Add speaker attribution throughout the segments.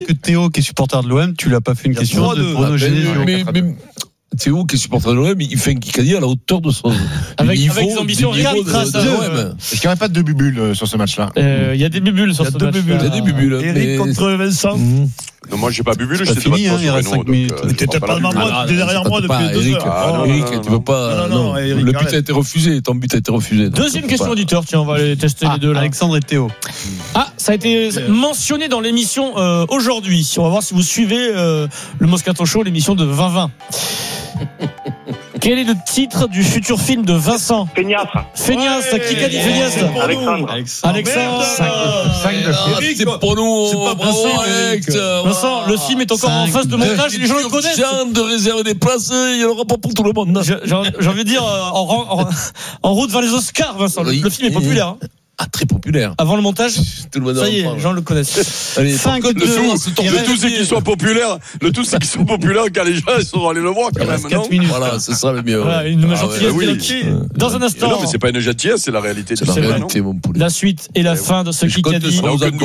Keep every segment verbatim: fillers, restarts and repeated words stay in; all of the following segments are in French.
Speaker 1: que Théo, qui est supporter de l'O M, tu lui as pas fait une question de Bruno Genesio.
Speaker 2: Mais, mais, Théo, qui est supporter de l'O M, il fait un Kikadi à la hauteur de son
Speaker 3: avec,
Speaker 2: niveau,
Speaker 3: avec des ambitions réelles.
Speaker 2: De, de, de, de l'O M.
Speaker 4: Est-ce qu'il n'y aurait pas de deux bubules euh, sur ce match-là?
Speaker 3: Il euh, y a des bubules sur ce match.
Speaker 2: Il y a des bubules.
Speaker 3: Eric
Speaker 2: mais...
Speaker 3: contre Vincent.
Speaker 2: Mmh.
Speaker 5: Non, moi j'ai pas bu,
Speaker 1: c'est pas fini, hein, il reste cinq minutes.
Speaker 4: Mais t'étais pas derrière moi depuis deux heures.
Speaker 2: Eric, tu veux pas. Non, le but a été refusé. Ton but a été refusé.
Speaker 3: Deuxième question auditeur. Tiens, on va aller tester les deux là.
Speaker 1: Alexandre et Théo.
Speaker 3: Ah, ça a été mentionné dans l'émission aujourd'hui. On va voir si vous suivez le Moscato Show, l'émission de vingt vingt. Quel est le titre du futur film de Vincent?
Speaker 6: Feignasse.
Speaker 3: Feignasse, qui a dit Feignasse?
Speaker 6: Alexandre.
Speaker 3: Alexandre.
Speaker 4: cinq de
Speaker 2: C'est pour nous.
Speaker 3: C'est pas possible. Vincent, le film est encore en phase de montage, les gens le connaissent.
Speaker 2: Urgent de réserver des places, il n'y en aura pas pour tout le monde.
Speaker 3: J'ai envie de dire, en, en, en route vers les Oscars, Vincent. Le, le film est populaire. Hein.
Speaker 2: Ah, très populaire.
Speaker 3: Avant le montage,
Speaker 2: tout le monde
Speaker 3: ça y est, les gens le connaissent.
Speaker 2: Allez,
Speaker 3: cinq
Speaker 5: le, tout, le tout, c'est qu'ils soient populaires. Le tout, c'est qu'ils soient populaires quand les gens ils seront allés le voir quand même.
Speaker 3: quatre minutes.
Speaker 2: Voilà, c'est ça le mieux.
Speaker 3: Voilà, une ah, gentillesse.
Speaker 5: Ouais,
Speaker 3: oui. Dans un instant.
Speaker 5: Mais non, mais c'est pas une gentillesse, c'est la réalité.
Speaker 2: C'est la réalité, mon poulet.
Speaker 3: La suite et la fin de ce Kikadi.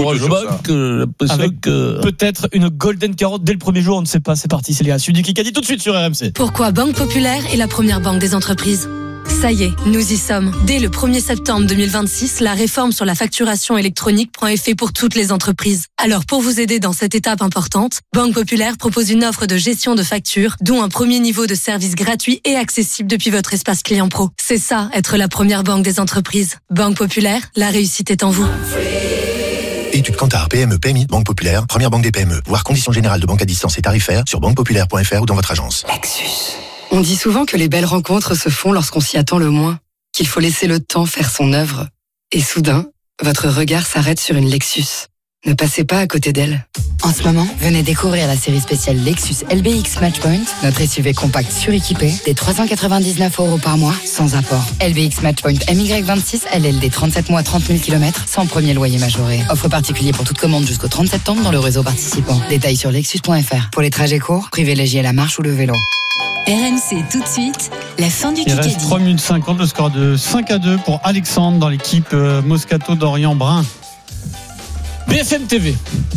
Speaker 3: Avec peut-être une golden carotte dès le premier jour, on ne sait pas. C'est parti, c'est les gars. Suite du Kikadi tout de suite sur R M C.
Speaker 7: Pourquoi Banque Populaire est la première banque des entreprises? Ça y est, nous y sommes. Dès le premier septembre deux mille vingt-six, la réforme sur la facturation électronique prend effet pour toutes les entreprises. Alors pour vous aider dans cette étape importante, Banque Populaire propose une offre de gestion de factures, dont un premier niveau de service gratuit et accessible depuis votre espace client pro. C'est ça, être la première banque des entreprises. Banque Populaire, la réussite est en vous.
Speaker 8: Études Kantar, P M E, P M I, Banque Populaire, première banque des P M E. Voir conditions générales de banque à distance et tarifaires sur banque populaire point f r ou dans votre agence.
Speaker 9: Lexus. On dit souvent que les belles rencontres se font lorsqu'on s'y attend le moins, qu'il faut laisser le temps faire son œuvre. Et soudain, votre regard s'arrête sur une Lexus. Ne passez pas à côté d'elle.
Speaker 10: En ce moment, venez découvrir la série spéciale Lexus L B X Matchpoint, notre S U V compact suréquipé, des trois cent quatre-vingt-dix-neuf euros par mois, sans apport. L B X Matchpoint M Y vingt-six, L L D trente-sept mois, trente mille kilomètres, sans premier loyer majoré. Offre particulier pour toute commande jusqu'au trente septembre dans le réseau participant. Détails sur lexus point f r. Pour les trajets courts, privilégiez la marche ou le vélo.
Speaker 11: R M C tout de suite, la fin du Kikadi.
Speaker 1: Il reste trois minutes cinquante, le score de cinq à deux pour Alexandre dans l'équipe Moscato d'Orient Brun.
Speaker 3: B F M T V.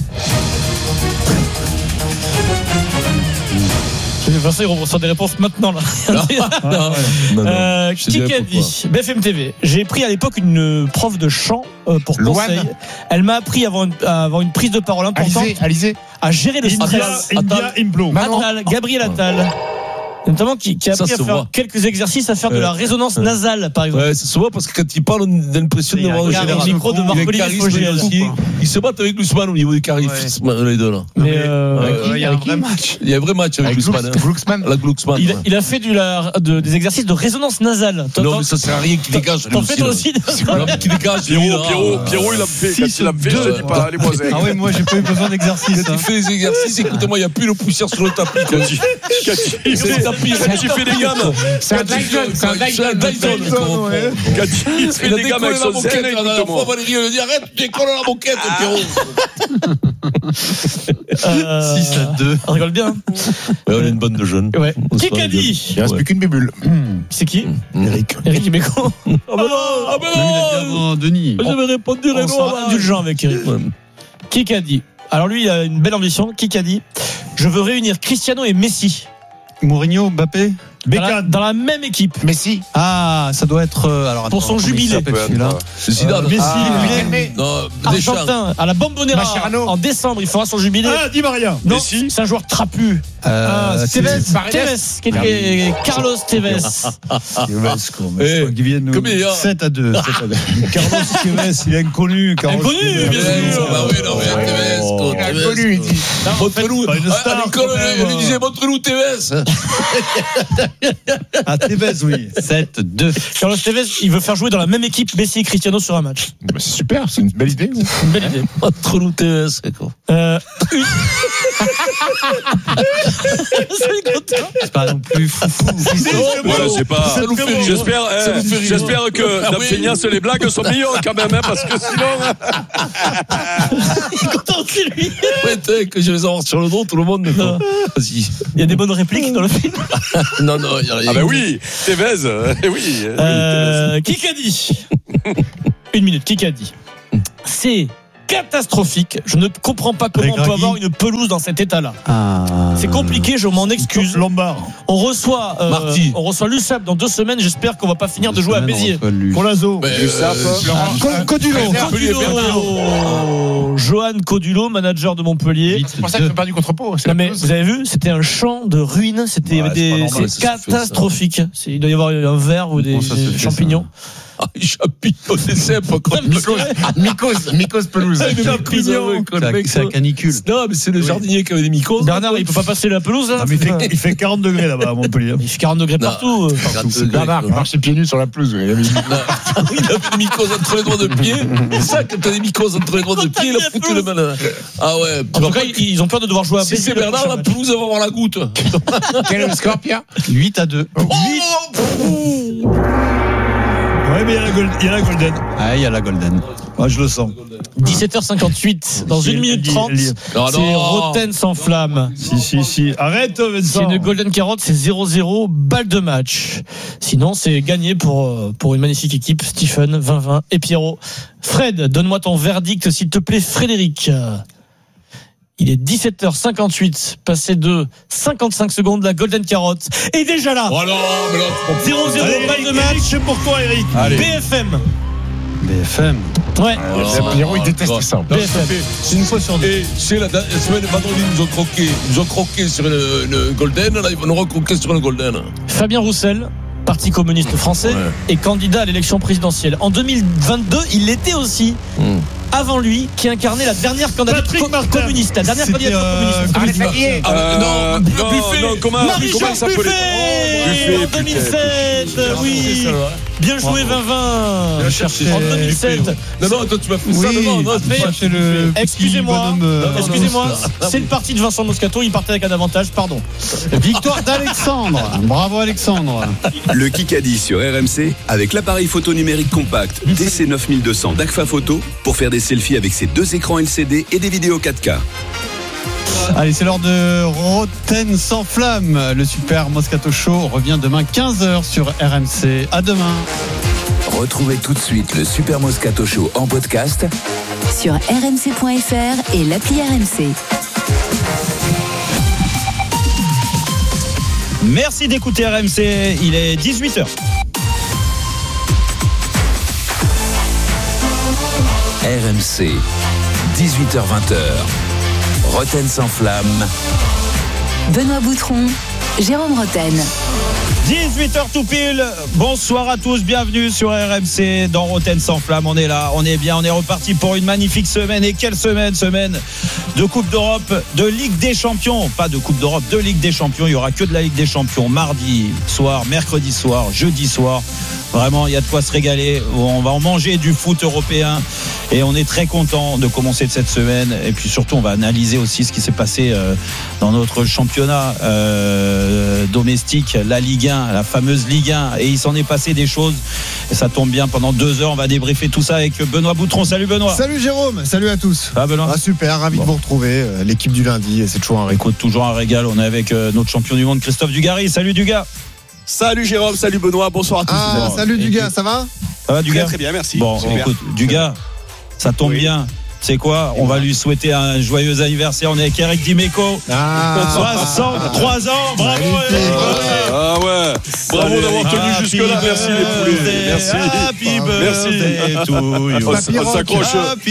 Speaker 3: Vincent, il reçoit des réponses maintenant là. euh, Kikadi, B F M T V. J'ai pris à l'époque une prof de chant euh, pour conseil. Louane. Elle m'a appris à avoir une, à avoir une prise de parole importante,
Speaker 4: Alizé, Alizé.
Speaker 3: à gérer le stress.
Speaker 4: India Implo.
Speaker 3: Attal, Gabriel Attal. Notamment qui, qui a appris à faire voit. quelques exercices à faire ouais. de la résonance ouais. nasale par exemple.
Speaker 2: Ouais, ça se voit parce que quand il parle, on a l'impression de voir
Speaker 3: un micro de Marc-Olivier Fogiel aussi.
Speaker 2: Ils se battent avec Glucksmann au niveau du charisme, ouais. les deux là.
Speaker 3: Mais euh,
Speaker 1: euh, il y a un vrai match.
Speaker 2: Il y a un vrai match avec, avec Glucksmann.
Speaker 4: Glucksmann.
Speaker 2: La Glucksmann.
Speaker 3: Il, il a fait du, la, de, des exercices de résonance nasale.
Speaker 2: Non, mais ça sert à rien qui dégage.
Speaker 3: T'en fais toi aussi.
Speaker 2: Qui dégage.
Speaker 5: Pierrot, Pierrot, Pierrot, il a fait. Quand il a fait, je te dis pas, les voisins.
Speaker 1: Ah ouais, moi j'ai pas eu besoin d'exercice.
Speaker 2: Quand il fait des exercices, écoute-moi, il n'y a plus de poussière sur le tapis. Quand il fait des tapis, quand il fait des gammes.
Speaker 4: C'est un Dyson. C'est un Dyson.
Speaker 5: Quand il fait des gammes avec son zen,
Speaker 2: la fois, Valérie, elle dit arrête, tu décolles la moquette, Pierrot.
Speaker 3: six à deux. On rigole bien.
Speaker 2: Ouais, on est une bande de jeunes.
Speaker 3: Ouais. Qui a dit?
Speaker 4: Il reste plus qu'une bébule.
Speaker 3: C'est qui?
Speaker 2: Eric.
Speaker 3: Eric Imeco. Ah
Speaker 1: ben non, Denis.
Speaker 3: J'avais répondu Renaud. On sera indulgent avec Eric. Qui a dit? Alors lui, il a une belle ambition. Qui a dit? Je veux réunir Cristiano et Messi.
Speaker 1: Mourinho, Mbappé,
Speaker 3: dans la, dans la même équipe.
Speaker 4: Messi.
Speaker 1: Ah, ça doit être. Euh, alors,
Speaker 3: pour
Speaker 1: attends,
Speaker 3: son jubilé.
Speaker 2: C'est Zidane.
Speaker 3: Euh, Messi,
Speaker 4: ah,
Speaker 2: non,
Speaker 3: Argentin, à la Bombonera.
Speaker 4: Mascherano.
Speaker 3: En décembre, il fera son jubilé.
Speaker 4: Ah, Di Maria.
Speaker 3: Non,
Speaker 5: Messi.
Speaker 3: C'est un joueur trapu.
Speaker 1: Euh,
Speaker 3: ah, Tevez. Tevez. Carlos Tevez.
Speaker 1: Qui vient nous. sept à deux. Carlos Tevez, il est inconnu.
Speaker 3: Inconnu, bien sûr.
Speaker 2: Bah oui, non, mais Tevez.
Speaker 4: Inconnu, il dit.
Speaker 2: Montre-nous. Elle lui disait, montre-nous Tevez.
Speaker 1: Ah, Tevez, oui. sept deux.
Speaker 3: Carlos Tevez, il veut faire jouer dans la même équipe Messi et Cristiano sur un match.
Speaker 4: Bah, c'est super, c'est une belle idée.
Speaker 3: Une belle idée.
Speaker 2: Montre-nous Tevez, c'est quoi.
Speaker 3: Euh.
Speaker 1: C'est pas non plus foufou.
Speaker 5: C'est pas. J'espère, j'espère que dans Feignasse, les blagues sont meilleures quand même, parce que sinon.
Speaker 3: Il est content aussi, lui.
Speaker 2: Ouais, que je vais avoir sur le dos, tout le monde. Vas-y.
Speaker 3: Il y a des bonnes répliques dans le film.
Speaker 2: Non, non, il y a rien.
Speaker 5: Ah, ben oui, Tevez. Oui.
Speaker 3: Euh, qui qu'a dit? Une minute, qui qu'a dit? C'est catastrophique. Je ne comprends pas comment on peut avoir une pelouse dans cet état-là. Ah. C'est compliqué, je m'en excuse.
Speaker 1: Lombard.
Speaker 3: On reçoit, euh, Marty. On reçoit l'U S A P dans deux semaines. J'espère qu'on va pas finir de jouer à Béziers.
Speaker 1: Pour l'Azo.
Speaker 3: Codulo. Johan Codulo, manager de Montpellier.
Speaker 4: C'est pour ça que je perdu contre Pau.
Speaker 3: Non mais vous avez vu, c'était un champ de ruines. C'était ouais, des, c'est, c'est catastrophique. C'est, il doit y avoir un verre ou des, bon, des champignons.
Speaker 2: Ah, les champignons, c'est simple.
Speaker 4: Mycose, mycose pelouse.
Speaker 2: Les champignons,
Speaker 1: c'est la canicule.
Speaker 2: Non, mais c'est le jardinier qui avait des mycoses.
Speaker 3: Bernard, il peut pas passer la pelouse. Hein,
Speaker 1: non, mais il, fait, il fait quarante degrés là-bas à Montpellier.
Speaker 3: Il fait quarante degrés partout. Non,
Speaker 4: partout. Bernard, il marchait pieds nus sur la pelouse. Il avait
Speaker 2: des mycoses entre les doigts de pied. C'est ça, quand t'as des mycoses entre les doigts de pied, il a foutu le malin. Ah ouais.
Speaker 3: En tout cas, ils ont peur de devoir jouer à
Speaker 2: Béziers. Si c'est Bernard, la pelouse va avoir la goutte.
Speaker 4: Quel est le score, Pierre?
Speaker 1: huit à deux. Ouais, mais il y a la, gold, il y a la Golden. Ah, il y a la Golden. Moi, je le sens.
Speaker 3: dix-sept heures cinquante-huit, dans une minute trente, c'est Rotten sans flamme.
Speaker 1: Si, si, si. Arrête, Vincent.
Speaker 3: C'est une Golden Carotte, c'est zéro zéro, balle de match. Sinon, c'est gagné pour, pour une magnifique équipe. Stephen, vingt vingt et Pierrot. Fred, donne-moi ton verdict, s'il te plaît, Frédéric. Il est dix-sept heures cinquante-huit, passé de cinquante-cinq secondes, la Golden Carotte est déjà là.
Speaker 2: Oh non, mais là,
Speaker 3: zéro zéro, balle de match.
Speaker 1: C'est pour toi, Eric.
Speaker 3: Allez. B F M.
Speaker 1: B F M.
Speaker 3: Ouais.
Speaker 4: Oh, Pierrot, il déteste ça.
Speaker 3: B F M.
Speaker 2: C'est une fois sur deux. Et c'est la, la semaine vendredi, ils nous ont croqué. Ils nous ont croqué sur le, le Golden. Là, ils vont nous recroquer sur le Golden.
Speaker 3: Fabien Roussel, Parti communiste français, ouais. Et candidat à l'élection présidentielle. En deux mille vingt-deux, il l'était aussi. Mmh. Avant lui, qui incarnait la dernière candidature co- communiste. La dernière
Speaker 1: C'était
Speaker 3: candidature
Speaker 1: euh,
Speaker 3: communiste.
Speaker 2: Euh, euh, non, non, Buffet. Non, comment,
Speaker 3: Marie-Jean
Speaker 2: comment
Speaker 3: Buffet, Buffet en deux mille sept. Buffet, oui. Bien joué, vingt vingt. En deux mille sept.
Speaker 2: Non, non, toi, tu m'as fait
Speaker 1: oui,
Speaker 2: ça. Non, non,
Speaker 1: c'est le.
Speaker 3: Excusez-moi. Excusez-moi. C'est le parti de Vincent Moscato. Il partait avec un avantage. Pardon.
Speaker 1: Victoire d'Alexandre. Bravo, Alexandre.
Speaker 6: Le Kikadi sur R M C avec l'appareil photo numérique compact D C neuf mille deux cents d'Agfa Photo pour faire des selfies avec ses deux écrans L C D et des vidéos quatre K.
Speaker 1: Allez, c'est l'heure de Rotten sans flamme. Le Super Moscato Show revient demain quinze heures sur R M C. À demain.
Speaker 6: Retrouvez tout de suite le Super Moscato Show en podcast
Speaker 11: sur r m c point f r et l'appli R M C.
Speaker 3: Merci d'écouter R M C. Il est dix-huit heures.
Speaker 6: R M C, dix-huit heures vingt. Rotten sans flamme.
Speaker 11: Benoît Boutron, Jérôme Rotten.
Speaker 3: dix-huit heures tout pile. Bonsoir à tous, bienvenue sur R M C dans Rotten sans flamme. On est là, on est bien, on est reparti pour une magnifique semaine. Et quelle semaine, semaine de Coupe d'Europe, de Ligue des Champions. Pas de Coupe d'Europe, de Ligue des Champions. Il y aura que de la Ligue des Champions mardi soir, mercredi soir, jeudi soir. Vraiment, il y a de quoi se régaler. On va en manger du foot européen et on est très content de commencer cette semaine. Et puis surtout, on va analyser aussi ce qui s'est passé dans notre championnat euh, domestique, la Ligue un, la fameuse Ligue un. Et il s'en est passé des choses. Et ça tombe bien, pendant deux heures, on va débriefer tout ça avec Benoît Boutron. Salut Benoît.
Speaker 12: Salut Jérôme, salut à tous.
Speaker 3: Ah Benoît.
Speaker 12: Ah, super, ravi bon. de vous retrouver. L'équipe du lundi, c'est toujours un régal.
Speaker 3: Écoute, toujours un régal. On est avec notre champion du monde, Christophe Dugarry. Salut Dugas.
Speaker 13: Salut Jérôme, salut Benoît, bonsoir à tous.
Speaker 12: Ah, bon, salut Dugas, ça va?
Speaker 3: Ça va Dugas?
Speaker 13: Très, très bien, merci.
Speaker 3: Bon, super. Écoute, Dugas, ça tombe oui. bien. C'est quoi? On va lui souhaiter un joyeux anniversaire. On est avec Eric Dimeco.
Speaker 12: Ah,
Speaker 3: soixante-trois ans. Bravo Eric.
Speaker 13: Ah ouais. Bravo d'avoir tenu jusque là. Merci les poulets. Merci.
Speaker 3: Happy birthday to you.
Speaker 13: On s'accroche.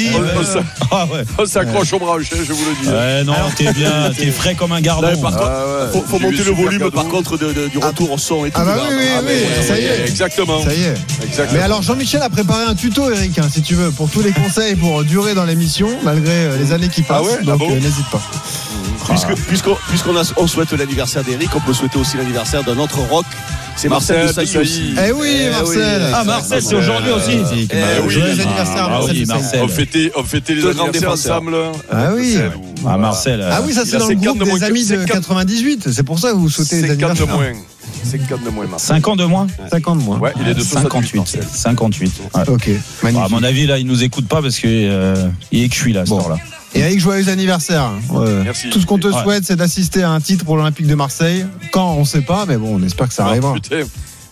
Speaker 13: On s'accroche aux branches, je vous le dis.
Speaker 3: Ouais, non, t'es bien, t'es frais comme un gardon.
Speaker 13: Faut, faut monter le volume par contre de, de, du retour au son et tout.
Speaker 12: Ah bah oui, oui, oui, ça y est.
Speaker 13: Exactement.
Speaker 12: Ça y est.
Speaker 13: Exactement.
Speaker 12: Mais alors Jean-Michel a préparé un tuto, Eric, hein, si tu veux, pour tous les conseils pour durer dans l'émission malgré les années qui passent.
Speaker 13: Ah ouais,
Speaker 12: donc
Speaker 13: ah bon
Speaker 12: euh, n'hésite pas.
Speaker 13: Puisque, puisqu'on, puisqu'on a, on souhaite l'anniversaire d'Eric, on peut souhaiter aussi l'anniversaire d'un autre rock. C'est Marcel, Marcel de Sailly.
Speaker 12: Eh oui, eh Marcel.
Speaker 3: Oui. Ah, Marcel, c'est aujourd'hui aussi.
Speaker 12: Eh oui, joyeux anniversaire à Marcel.
Speaker 3: Marcel.
Speaker 13: On fêtait, on fêtait les anniversaires ensemble.
Speaker 12: Ah oui.
Speaker 3: Ah, Marcel.
Speaker 12: Ah oui, ça c'est dans le groupe des amis de quatre-vingt-dix-huit. C'est pour ça que vous souhaitez les anniversaires.
Speaker 13: cinq ans de moins. cinq ans de moins, Marcel.
Speaker 3: cinq ans de moins
Speaker 12: cinq ans de moins.
Speaker 13: Ouais, il est de
Speaker 3: cinquante-huit. cinquante-huit.
Speaker 12: Ouais. Ok, magnifique.
Speaker 3: À mon avis, là, il nous écoute pas parce qu'il euh, est cuit là, à ce
Speaker 12: bon.
Speaker 3: temps-là.
Speaker 12: Et Eric, joyeux anniversaire. Ouais.
Speaker 13: Merci.
Speaker 12: Tout ce qu'on te
Speaker 3: ouais.
Speaker 12: souhaite, c'est d'assister à un titre pour l'Olympique de Marseille. Quand, on ne sait pas, mais bon, on espère que ça
Speaker 13: non,
Speaker 12: arrivera.
Speaker 13: Putain.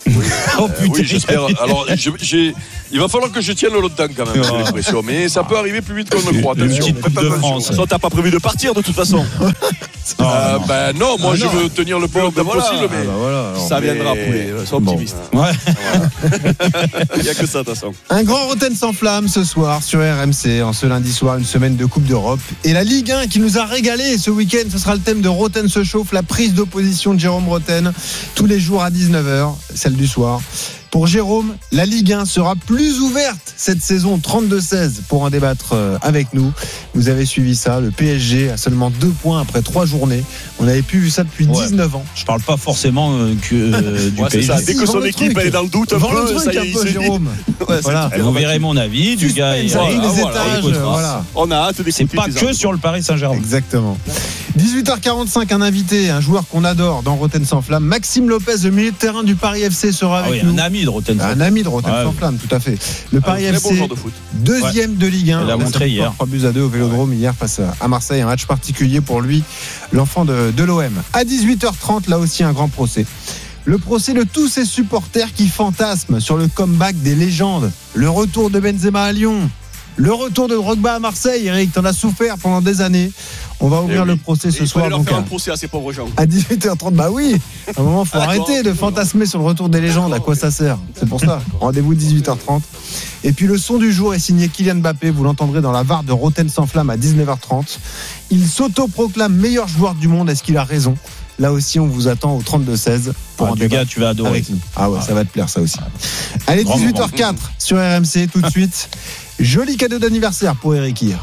Speaker 3: Oh putain.
Speaker 5: Oui, j'espère. Alors, je- j'ai, il va falloir que je tienne longtemps quand même, j'ai l'impression. Mais ça peut arriver plus vite qu'on ne le croit. Attention.
Speaker 3: Petite Coupe de France.
Speaker 13: Ça, t'as pas prévu de partir de toute façon.
Speaker 5: Euh, ben non, moi
Speaker 13: Ah,
Speaker 5: je
Speaker 13: non.
Speaker 5: veux tenir le plus longtemps
Speaker 13: Voilà.
Speaker 5: possible, mais
Speaker 12: Ah bah voilà, alors.
Speaker 13: Ça
Speaker 5: mais-
Speaker 13: viendra, poulet. Sois optimiste.
Speaker 3: Ouais.
Speaker 13: Il n'y a que ça, de toute façon.
Speaker 12: Un grand Rotten sans flamme ce soir sur R M C. En ce lundi soir, une semaine de Coupe d'Europe. Et la Ligue un qui nous a régalé ce week-end. Ce sera le thème de Rotten se chauffe, la prise d'opposition de Jérôme Rotten. Tous les jours à dix-neuf heures, celle du soir. Pour Jérôme, la Ligue un sera plus ouverte cette saison trente-deux seize pour en débattre euh, avec nous. Vous avez suivi ça, le P S G a seulement deux points après trois journées. On n'avait plus vu ça depuis
Speaker 3: Ouais.
Speaker 12: dix-neuf ans.
Speaker 3: Je parle pas forcément euh, que euh, du
Speaker 13: Ouais, c'est
Speaker 3: P S G.
Speaker 13: ça. Dès que
Speaker 12: Vends
Speaker 13: son
Speaker 12: le
Speaker 13: équipe
Speaker 12: truc.
Speaker 13: elle est dans le doute, un
Speaker 12: Vends le
Speaker 13: peu,
Speaker 12: truc
Speaker 13: ça y est,
Speaker 12: un
Speaker 13: il
Speaker 12: peu,
Speaker 13: se dit.
Speaker 12: Jérôme.
Speaker 13: Ouais,
Speaker 12: Voilà.
Speaker 3: Et vous verrez mon avis du gars.
Speaker 12: Suspense,
Speaker 3: et-
Speaker 12: avec
Speaker 3: Ah,
Speaker 12: les
Speaker 3: voilà,
Speaker 12: étages,
Speaker 3: on écoutera.
Speaker 12: voilà.
Speaker 13: On a hâte d'écouter.
Speaker 3: C'est pas
Speaker 13: tes
Speaker 3: que
Speaker 13: arguments.
Speaker 3: sur le Paris Saint-Germain.
Speaker 12: Exactement. dix-huit heures quarante-cinq, un invité, un joueur qu'on adore dans Rotten sans flamme. Maxime Lopez, le milieu de terrain du Paris F C, sera
Speaker 3: Ah
Speaker 12: avec
Speaker 3: oui,
Speaker 12: nous.
Speaker 3: un ami de Rotten.
Speaker 12: Un ami de Rotten
Speaker 3: Ouais.
Speaker 12: sans flamme, tout à fait. Le
Speaker 13: Un
Speaker 12: Paris
Speaker 13: très
Speaker 12: F
Speaker 13: bon
Speaker 12: C,
Speaker 13: joueur de foot.
Speaker 12: deuxième de Ligue un.
Speaker 3: Il l'a
Speaker 12: On a
Speaker 3: montré
Speaker 12: sorti
Speaker 3: hier.
Speaker 12: trois buts à deux au Vélodrome hier face à Marseille. Un match particulier pour lui, l'enfant de, de l'O M. À dix-huit heures trente, là aussi un grand procès. Le procès de tous ces supporters qui fantasment sur le comeback des légendes. Le retour de Benzema à Lyon. Le retour de Drogba à Marseille. Eric, t'en as souffert pendant des années. On va ouvrir
Speaker 5: oui.
Speaker 12: le procès
Speaker 13: Et
Speaker 12: ce
Speaker 13: il
Speaker 12: soir.
Speaker 13: fallait leur
Speaker 12: donc,
Speaker 13: faire
Speaker 12: à-
Speaker 13: un procès à ces pauvres gens.
Speaker 12: À dix-huit heures trente, bah oui. À un moment, faut
Speaker 13: Ah,
Speaker 12: arrêter de fantasmer sur le retour des légendes. À quoi ça sert? C'est pour ça. Rendez-vous dix-huit heures trente. Et puis le son du jour est signé Kylian Mbappé. Vous l'entendrez dans la V A R de Rotten sans flamme à dix-neuf heures trente. Il s'autoproclame meilleur joueur du monde. Est-ce qu'il a raison? Là aussi, on vous attend au trente-deux seize pour
Speaker 3: Ah,
Speaker 12: en
Speaker 3: du
Speaker 12: débattre
Speaker 3: gars, tu vas adorer.
Speaker 12: avec nous. Ah ouais, ça va te plaire ça aussi. Allez,
Speaker 3: Grand
Speaker 12: dix-huit heures quatre sur R M C tout de suite. Joli cadeau d'anniversaire pour Eric hier.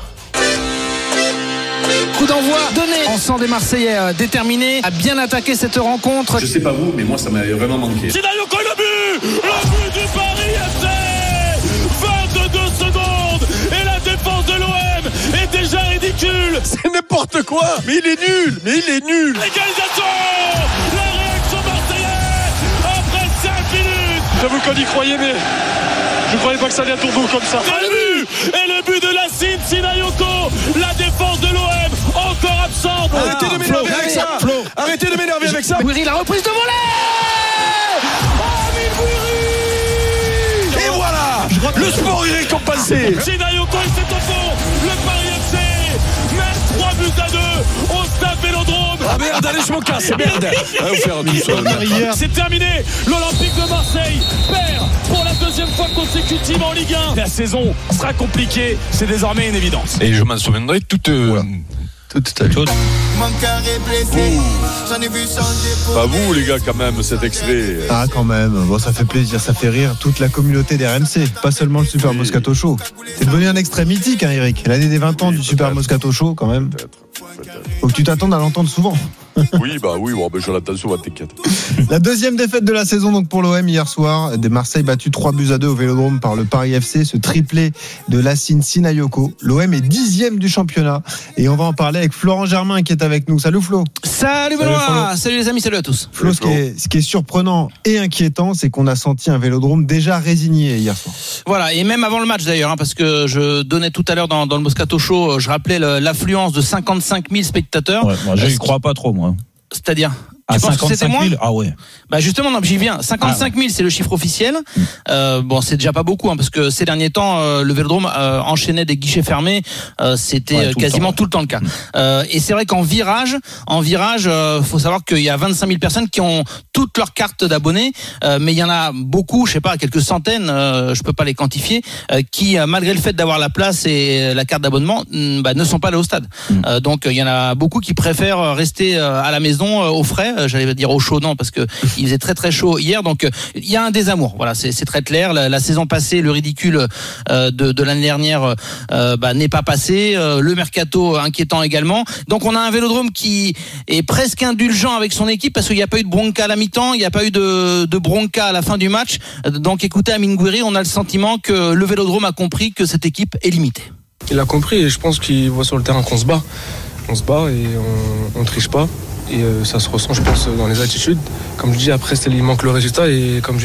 Speaker 14: Coup d'envoi donné. On sent des Marseillais euh, déterminés à bien attaquer cette rencontre.
Speaker 6: Je sais pas vous, mais moi ça m'avait vraiment manqué.
Speaker 2: Sinayoko le but. Le but du Paris F C. vingt-deux secondes et la défense de l'O M est déjà ridicule.
Speaker 5: c'est n'importe quoi. Mais il est nul. Mais il est nul.
Speaker 2: L'égalisation. La réaction marseillaise après cinq minutes.
Speaker 15: J'avoue qu'on y croyait, mais je croyais pas que ça allait à tourner comme ça.
Speaker 2: Et le but. Et le but de Lassine Sinayoko. La défense de l'O M encore absente.
Speaker 14: Arrêtez de m'énerver avec ça.
Speaker 2: Arrêtez de m'énerver avec ça.
Speaker 14: Bouiri, la reprise de volée.
Speaker 2: Et voilà. Le sport est récompensé. Sinayoko et c'est au fond. Le Paris F C mène trois buts à deux au stade Vélodrome.
Speaker 5: Ah merde, allez, je me casse. Merde. Allez, vous faire tout ça.
Speaker 2: C'est terminé. L'Olympique de Marseille perd pour la deuxième fois consécutive en Ligue un. La saison sera compliquée. C'est désormais une évidence.
Speaker 5: Et je m'en souviendrai toute. Euh,
Speaker 1: Toute ta vie.
Speaker 16: Mon cœur est blessé, j'en ai vu changer pour
Speaker 5: Pas vous, les gars, quand même, cet extrait.
Speaker 12: Ah, quand même. Bon, ça fait plaisir, ça fait rire toute la communauté des R M C, pas seulement le Super Moscato Show. C'est devenu un extrait mythique, hein, Eric. L'année des vingt ans du Super Moscato Show, quand même. Faut que tu t'attendes à l'entendre souvent.
Speaker 5: Oui, bah oui, bon, ben, je l'attends souvent, t'inquiète.
Speaker 12: La deuxième défaite de la saison donc pour l'O M hier soir. Des Marseille battu trois buts à deux au Vélodrome par le Paris F C. Ce triplé de Lassine Sinayoko. L'O M est dixième du championnat. Et on va en parler avec Florent Germain qui est avec nous. Salut Flo.
Speaker 14: Salut
Speaker 12: Salut,
Speaker 14: Benoît.
Speaker 12: Flo.
Speaker 14: Salut les amis, salut à tous.
Speaker 12: Flo, ce qui, est, ce qui est surprenant et inquiétant, c'est qu'on a senti un Vélodrome déjà résigné hier soir.
Speaker 14: Voilà, et même avant le match d'ailleurs, hein, parce que je donnais tout à l'heure dans, dans le Moscato Show, je rappelais le- l'affluence de cinquante-cinq mille spectateurs.
Speaker 3: Ouais, moi, je n'y crois pas trop, moi.
Speaker 14: C'est-à-dire
Speaker 3: À
Speaker 14: tu penses que c'était
Speaker 3: cinquante-cinq
Speaker 14: moins
Speaker 3: mille, ah ouais.
Speaker 14: Bah justement, non, j'y viens. cinquante-cinq mille, c'est le chiffre officiel. Euh, bon, c'est déjà pas beaucoup, hein, parce que ces derniers temps, euh, le Vélodrome euh, enchaînait des guichets fermés. Euh, c'était
Speaker 3: Ouais,
Speaker 14: euh,
Speaker 3: tout le
Speaker 14: quasiment
Speaker 3: temps, ouais.
Speaker 14: tout le temps le cas. Euh, et c'est vrai qu'en virage, en virage, euh, faut savoir qu'il y a vingt-cinq mille personnes qui ont toutes leurs cartes d'abonnés, euh, mais il y en a beaucoup, je sais pas, quelques centaines, euh, je peux pas les quantifier, euh, qui, euh, malgré le fait d'avoir la place et la carte d'abonnement, mm, bah, ne sont pas allés au stade. Euh, donc il y en a beaucoup qui préfèrent rester euh, à la maison euh, au frais, euh, j'allais dire au chaud, non, parce que il faisait très très chaud hier, donc il y a un désamour. Voilà, c'est, c'est très clair. La, la saison passée, le ridicule euh, de, de l'année dernière euh, bah, n'est pas passé. Euh, le mercato inquiétant également. Donc on a un Vélodrome qui est presque indulgent avec son équipe parce qu'il n'y a pas eu de bronca à la mi-temps, il n'y a pas eu de, de bronca à la fin du match. Donc écoutez, Amine Gouiri, on a le sentiment que le Vélodrome a compris que cette équipe est limitée.
Speaker 15: Il a compris et je pense qu'il voit sur le terrain qu'on se bat. On se bat et on, on triche pas. Et euh, ça se ressent, je pense, dans les attitudes. Comme je dis, après, c'est, il manque le résultat. Et comme je dis,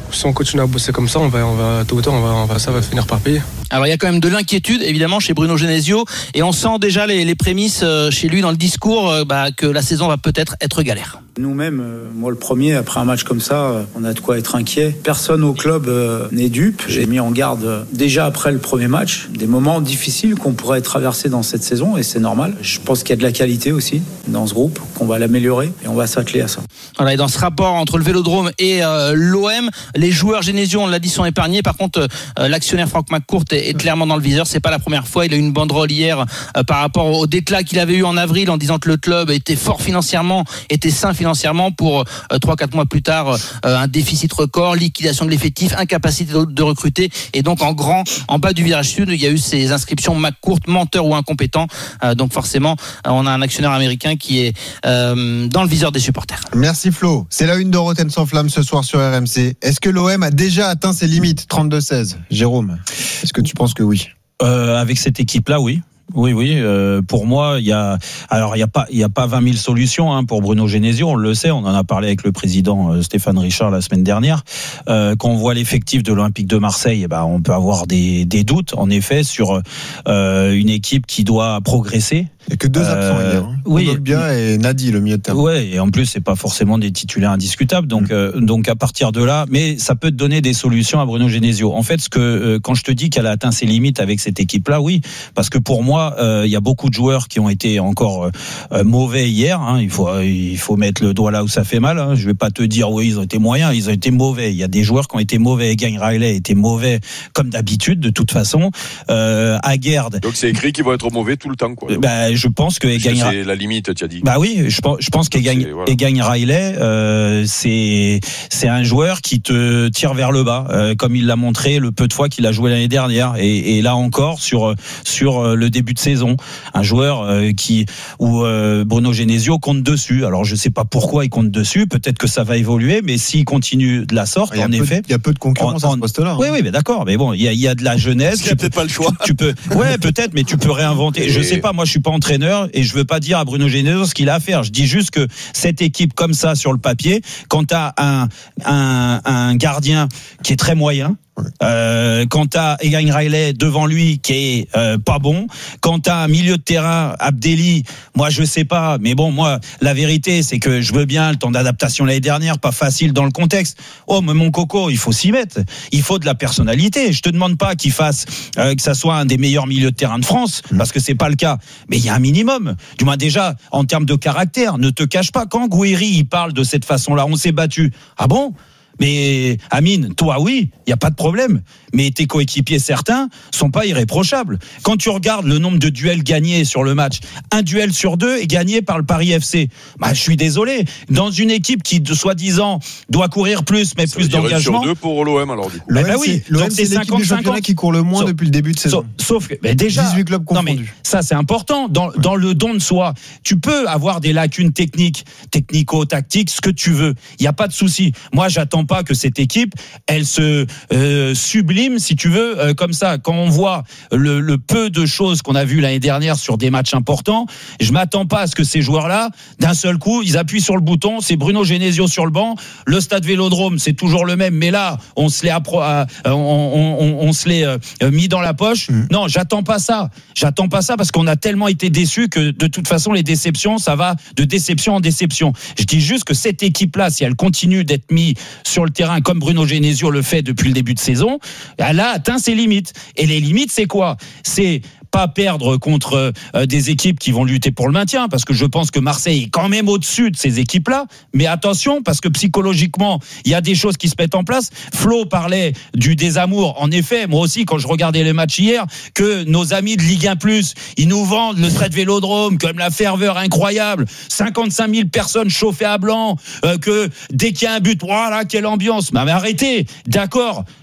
Speaker 15: Si on continue à bosser comme ça, on va, on va tôt ou tard, on va, on va, ça va finir par payer.
Speaker 14: Alors il y a quand même de l'inquiétude évidemment chez Bruno Genesio et on sent déjà les, les prémices chez lui dans le discours bah, que la saison va peut-être être galère.
Speaker 17: Nous-mêmes, euh, moi le premier, après un match comme ça, euh, on a de quoi être inquiet. Personne au club euh, n'est dupe. J'ai mis en garde euh, déjà après le premier match des moments difficiles qu'on pourrait traverser dans cette saison et c'est normal. Je pense qu'il y a de la qualité aussi dans ce groupe, qu'on va l'améliorer et on va s'atteler à ça.
Speaker 14: Voilà, et dans ce rapport entre le Vélodrome et euh, l'O M, les joueurs Genesio, on l'a dit, sont épargnés. Par contre, euh, l'actionnaire Franck McCourt est, est clairement dans le viseur. C'est pas la première fois. Il a eu une banderole hier euh, par rapport au déclat qu'il avait eu en avril en disant que le club était fort financièrement, était sain financièrement pour euh, trois quatre mois plus tard euh, un déficit record, liquidation de l'effectif, incapacité de, de recruter et donc en grand, en bas du virage sud, il y a eu ces inscriptions McCourt, menteur ou incompétent. Euh, donc forcément, euh, on a un actionnaire américain qui est euh, dans le viseur des supporters.
Speaker 12: Merci Flo. C'est la une de Rotten sans flamme ce soir sur R M C. Est-ce que l'O M a déjà atteint ses limites trente-deux seize? Jérôme, est-ce que tu penses que oui?
Speaker 18: euh, Avec cette équipe-là, oui. Oui, oui. Euh, pour moi, il y a alors il y a pas il y a pas vingt mille solutions hein, pour Bruno Genesio. On le sait, on en a parlé avec le président euh, Stéphane Richard la semaine dernière. Euh, quand on voit l'effectif de l'Olympique de Marseille, eh ben on peut avoir des des doutes en effet sur euh, une équipe qui doit progresser.
Speaker 12: Il n'y a que deux absents euh, hier. Hein. Oui, bien et Nadi le milieu de terrain.
Speaker 18: Ouais, et en plus c'est pas forcément des titulaires indiscutables. Donc mmh. euh, donc à partir de là, mais ça peut te donner des solutions à Bruno Genesio. En fait, ce que euh, quand je te dis qu'elle a atteint ses limites avec cette équipe-là, oui, parce que pour moi, il euh, y a beaucoup de joueurs qui ont été encore euh, mauvais hier. Hein. Il faut euh, il faut mettre le doigt là où ça fait mal. Hein. Je vais pas te dire oui ils ont été moyens, ils ont été mauvais. Il y a des joueurs qui ont été mauvais. Egan Riley était mauvais comme d'habitude de toute façon. Euh, Aguerd.
Speaker 5: Donc c'est écrit qu'ils vont être mauvais tout le temps quoi.
Speaker 18: Bah, je pense que Egan
Speaker 5: c'est la limite, tu as dit.
Speaker 18: Bah oui, je pense, je pense qu'Egan voilà. Riley, euh, c'est c'est un joueur qui te tire vers le bas, euh, comme il l'a montré le peu de fois qu'il a joué l'année dernière, et, et là encore sur sur le début de saison, un joueur euh, qui où euh, Bruno Genesio compte dessus. Alors je sais pas pourquoi il compte dessus, peut-être que ça va évoluer, mais s'il continue de la sorte, en effet,
Speaker 12: il y a peu de concurrence en, en, à ce poste-là.
Speaker 18: Oui, oui, mais d'accord, mais bon, il y a il y a de la jeunesse.
Speaker 13: Il y a peut-être pas le choix.
Speaker 18: Tu, tu peux, ouais, peut-être, mais tu peux réinventer. Et... Je sais pas, moi je suis pas entraîneur et je veux pas dire à Bruno Genesio ce qu'il a à faire. Je dis juste que cette équipe comme ça sur le papier, quand tu as un, un, un gardien qui est très moyen, Euh, quand t'as Egan Riley devant lui qui est euh, pas bon, quand t'as un milieu de terrain Abdelli, moi je sais pas, mais bon moi la vérité c'est que je veux bien le temps d'adaptation l'année dernière, pas facile dans le contexte. Oh mais mon coco, il faut s'y mettre, il faut de la personnalité. Je te demande pas qu'il fasse euh, que ça soit un des meilleurs milieux de terrain de France parce que c'est pas le cas, mais il y a un minimum. Du moins déjà en termes de caractère, ne te cache pas quand Gouiri il parle de cette façon-là, on s'est battu. Ah bon? Mais Amine, toi oui, il y a pas de problème. Mais tes coéquipiers certains sont pas irréprochables. Quand tu regardes le nombre de duels gagnés sur le match, un duel sur deux est gagné par le Paris F C. Bah je suis désolé. Dans une équipe qui de soi-disant doit courir plus, mais
Speaker 5: ça
Speaker 18: plus d'engagement.
Speaker 5: Sur deux pour l'O M alors du coup.
Speaker 18: Bah, bah oui.
Speaker 12: L'O M c'est cinquante cinquante
Speaker 18: qui
Speaker 12: court le moins sauf, depuis le début de saison.
Speaker 18: Sauf, sauf que mais déjà
Speaker 12: dix-huit clubs confondus.
Speaker 18: Non mais ça c'est important dans dans le don de soi. Tu peux avoir des lacunes techniques, technico-tactiques, ce que tu veux. Il y a pas de souci. Moi j'attends pas que cette équipe elle se euh, sublime si tu veux euh, comme ça. Quand on voit le, le peu de choses qu'on a vu l'année dernière sur des matchs importants, je m'attends pas à ce que ces joueurs-là d'un seul coup ils appuient sur le bouton. C'est Bruno Genesio sur le banc, le stade Vélodrome c'est toujours le même, mais là on se l'est appro- euh, on, on, on, on se l'est euh, mis dans la poche. Mmh. Non, j'attends pas ça. J'attends pas ça parce qu'on a tellement été déçus que de toute façon les déceptions ça va de déception en déception. Je dis juste que cette équipe-là, si elle continue d'être mise sur le terrain comme Bruno Genesio le fait depuis le début de saison, elle a atteint ses limites. Et les limites, c'est quoi? C'est pas perdre contre euh, des équipes qui vont lutter pour le maintien, parce que je pense que Marseille est quand même au-dessus de ces équipes-là. Mais attention, parce que psychologiquement, il y a des choses qui se mettent en place. Flo parlait du désamour. En effet, moi aussi, quand je regardais les matchs hier, que nos amis de Ligue un plus, ils nous vendent le stade Vélodrome comme la ferveur incroyable. cinquante-cinq mille personnes chauffées à blanc, euh, que dès qu'il y a un but, voilà, quelle ambiance. Mais, mais arrêtez, d'accord.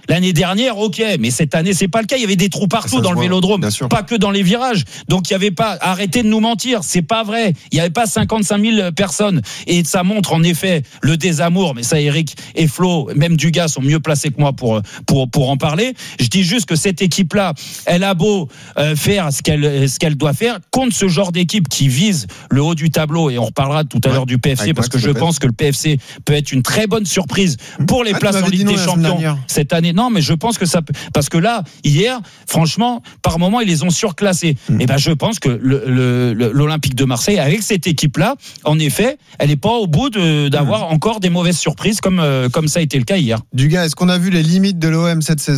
Speaker 18: L'année dernière, ok, mais cette année, c'est pas le cas. Il y avait des trous partout dans le voit, Vélodrome, pas que dans les virages. Donc, il y avait pas. Arrêtez de nous mentir, c'est pas vrai. Il y avait pas cinquante-cinq mille personnes. Et ça montre en effet le désamour. Mais ça, Eric et Flo, même Dugas, sont mieux placés que moi pour pour pour en parler. Je dis juste que cette équipe-là, elle a beau euh, faire ce qu'elle ce qu'elle doit faire contre ce genre d'équipe qui vise le haut du tableau. Et on reparlera tout à ouais, l'heure du P F C parce que je pense que le P F C peut être une très bonne surprise pour les ah, places en Ligue des Champions cette année. Non, mais je pense que ça peut, parce que là, hier, franchement, par moment, ils les ont surclassés. Mmh. Et ben, je pense que le, le, le, l'Olympique de Marseille, avec cette équipe-là, en effet, elle n'est pas au bout de, d'avoir mmh. encore des mauvaises surprises comme, euh, comme ça a été le cas hier.
Speaker 12: Dugas, est-ce qu'on a vu les limites de l'O M cette saison ?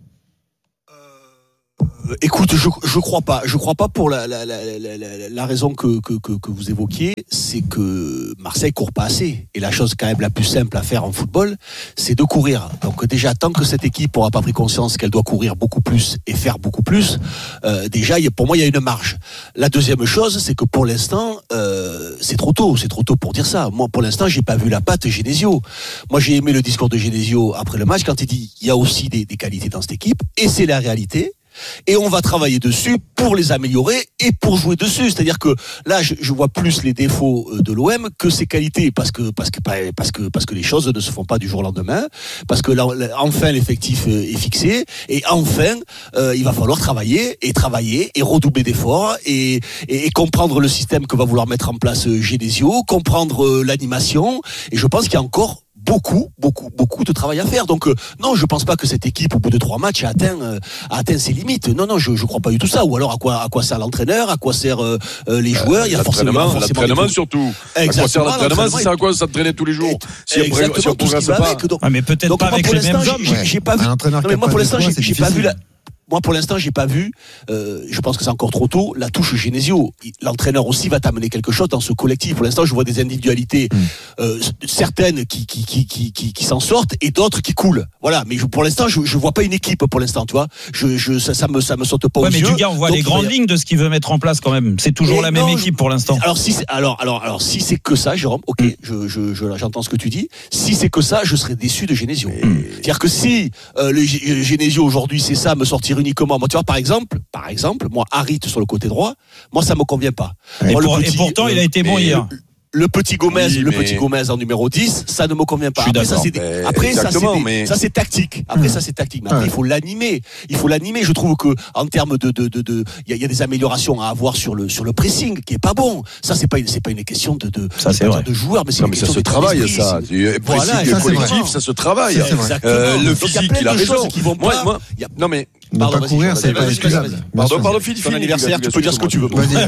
Speaker 13: Écoute, je je crois pas. Je crois pas pour la la la la, la raison que, que que que vous évoquiez, c'est que Marseille court pas assez. Et la chose quand même la plus simple à faire en football, c'est de courir. Donc déjà, tant que cette équipe n'aura pas pris conscience qu'elle doit courir beaucoup plus et faire beaucoup plus, euh, déjà, pour moi, il y a une marge. La deuxième chose, c'est que pour l'instant, euh, c'est trop tôt. C'est trop tôt pour dire ça. Moi, pour l'instant, j'ai pas vu la patte Genesio. Moi, j'ai aimé le discours de Genesio après le match quand il dit il y a aussi des, des qualités dans cette équipe et c'est la réalité. Et on va travailler dessus pour les améliorer et pour jouer dessus. C'est-à-dire que là, je, je vois plus les défauts de l'O M que ses qualités, parce que parce que parce que parce que les choses ne se font pas du jour au lendemain, parce que là, enfin l'effectif est fixé et enfin euh, il va falloir travailler et travailler et redoubler d'efforts et, et, et comprendre le système que va vouloir mettre en place Genesio, comprendre l'animation. Et je pense qu'il y a encore beaucoup, beaucoup, beaucoup de travail à faire. Donc euh, non, je pense pas que cette équipe, au bout de trois matchs, a atteint, euh, a atteint ses limites. Non, non, je, je crois pas du tout ça. Ou alors à quoi, à quoi sert l'entraîneur, à quoi sert euh, les joueurs. Il y a forcément,
Speaker 5: l'entraînement,
Speaker 13: forcément
Speaker 5: l'entraînement surtout.
Speaker 13: Exactement.
Speaker 5: À quoi sert l'entraînement, ça sert à quoi s'entraîner tous les jours. Si
Speaker 13: Exactement,
Speaker 5: après, si on progresse pas.
Speaker 13: Avec, donc,
Speaker 18: ah, mais peut-être
Speaker 13: donc,
Speaker 18: pas
Speaker 13: moi,
Speaker 18: avec les mêmes hommes.
Speaker 13: J'ai, j'ai pas vu. Non, mais moi, pour l'instant, j'ai, j'ai pas vu la. Moi, pour l'instant, j'ai pas vu. Euh, je pense que c'est encore trop tôt. La touche Genesio. L'entraîneur aussi va t'amener quelque chose dans ce collectif. Pour l'instant, je vois des individualités, mmh. euh, certaines qui qui, qui qui qui qui s'en sortent et d'autres qui coulent. Voilà. Mais je, pour l'instant, je je vois pas une équipe. Pour l'instant, tu vois. Je je ça, ça me ça me saute pas
Speaker 18: ouais,
Speaker 13: aux
Speaker 18: mais
Speaker 13: yeux.
Speaker 18: Mais du gars, on voit donc, les grandes lignes de ce qu'il veut mettre en place quand même. C'est toujours la même non, équipe pour l'instant.
Speaker 13: Alors si c'est, alors alors alors si c'est que ça, Jérôme. Ok. Mmh. Je, je je j'entends ce que tu dis. Si c'est que ça, je serais déçu de Genesio. Mmh. C'est-à-dire que si euh, le Genesio aujourd'hui, c'est ça, me sortir uniquement. Moi, tu vois, par exemple, par exemple, moi, Harit sur le côté droit, moi, ça me convient pas.
Speaker 18: Et,
Speaker 13: moi,
Speaker 18: pour,
Speaker 13: petit,
Speaker 18: et pourtant, euh, il a été bon hier.
Speaker 13: Le, le petit Gomez,
Speaker 5: oui,
Speaker 13: le
Speaker 5: mais...
Speaker 13: petit Gomez en numéro dix, ça ne me convient pas. Après, ça, c'est, des... après ça, c'est, des... mais... ça, c'est tactique. Après, ça, c'est tactique. Mais après, il faut l'animer. Il faut l'animer. Je trouve que, en termes de, de, de, de, il y, y a des améliorations à avoir sur le, sur le pressing, qui est pas bon. Ça, c'est pas une, c'est pas une question de, de,
Speaker 18: ça, c'est vrai.
Speaker 13: de joueurs, mais c'est
Speaker 5: non,
Speaker 13: une
Speaker 5: mais
Speaker 13: question
Speaker 5: ça se travaille, ça.
Speaker 13: Voilà,
Speaker 5: pressing collectif, ça se travaille. Euh, le physique, il a raison.
Speaker 13: Moi, moi,
Speaker 5: non, mais,
Speaker 12: ne pas courir, c'est pas excusable.
Speaker 5: Pardon, pardon, Philippe.
Speaker 13: Ton anniversaire, tu peux dire ce que tu veux.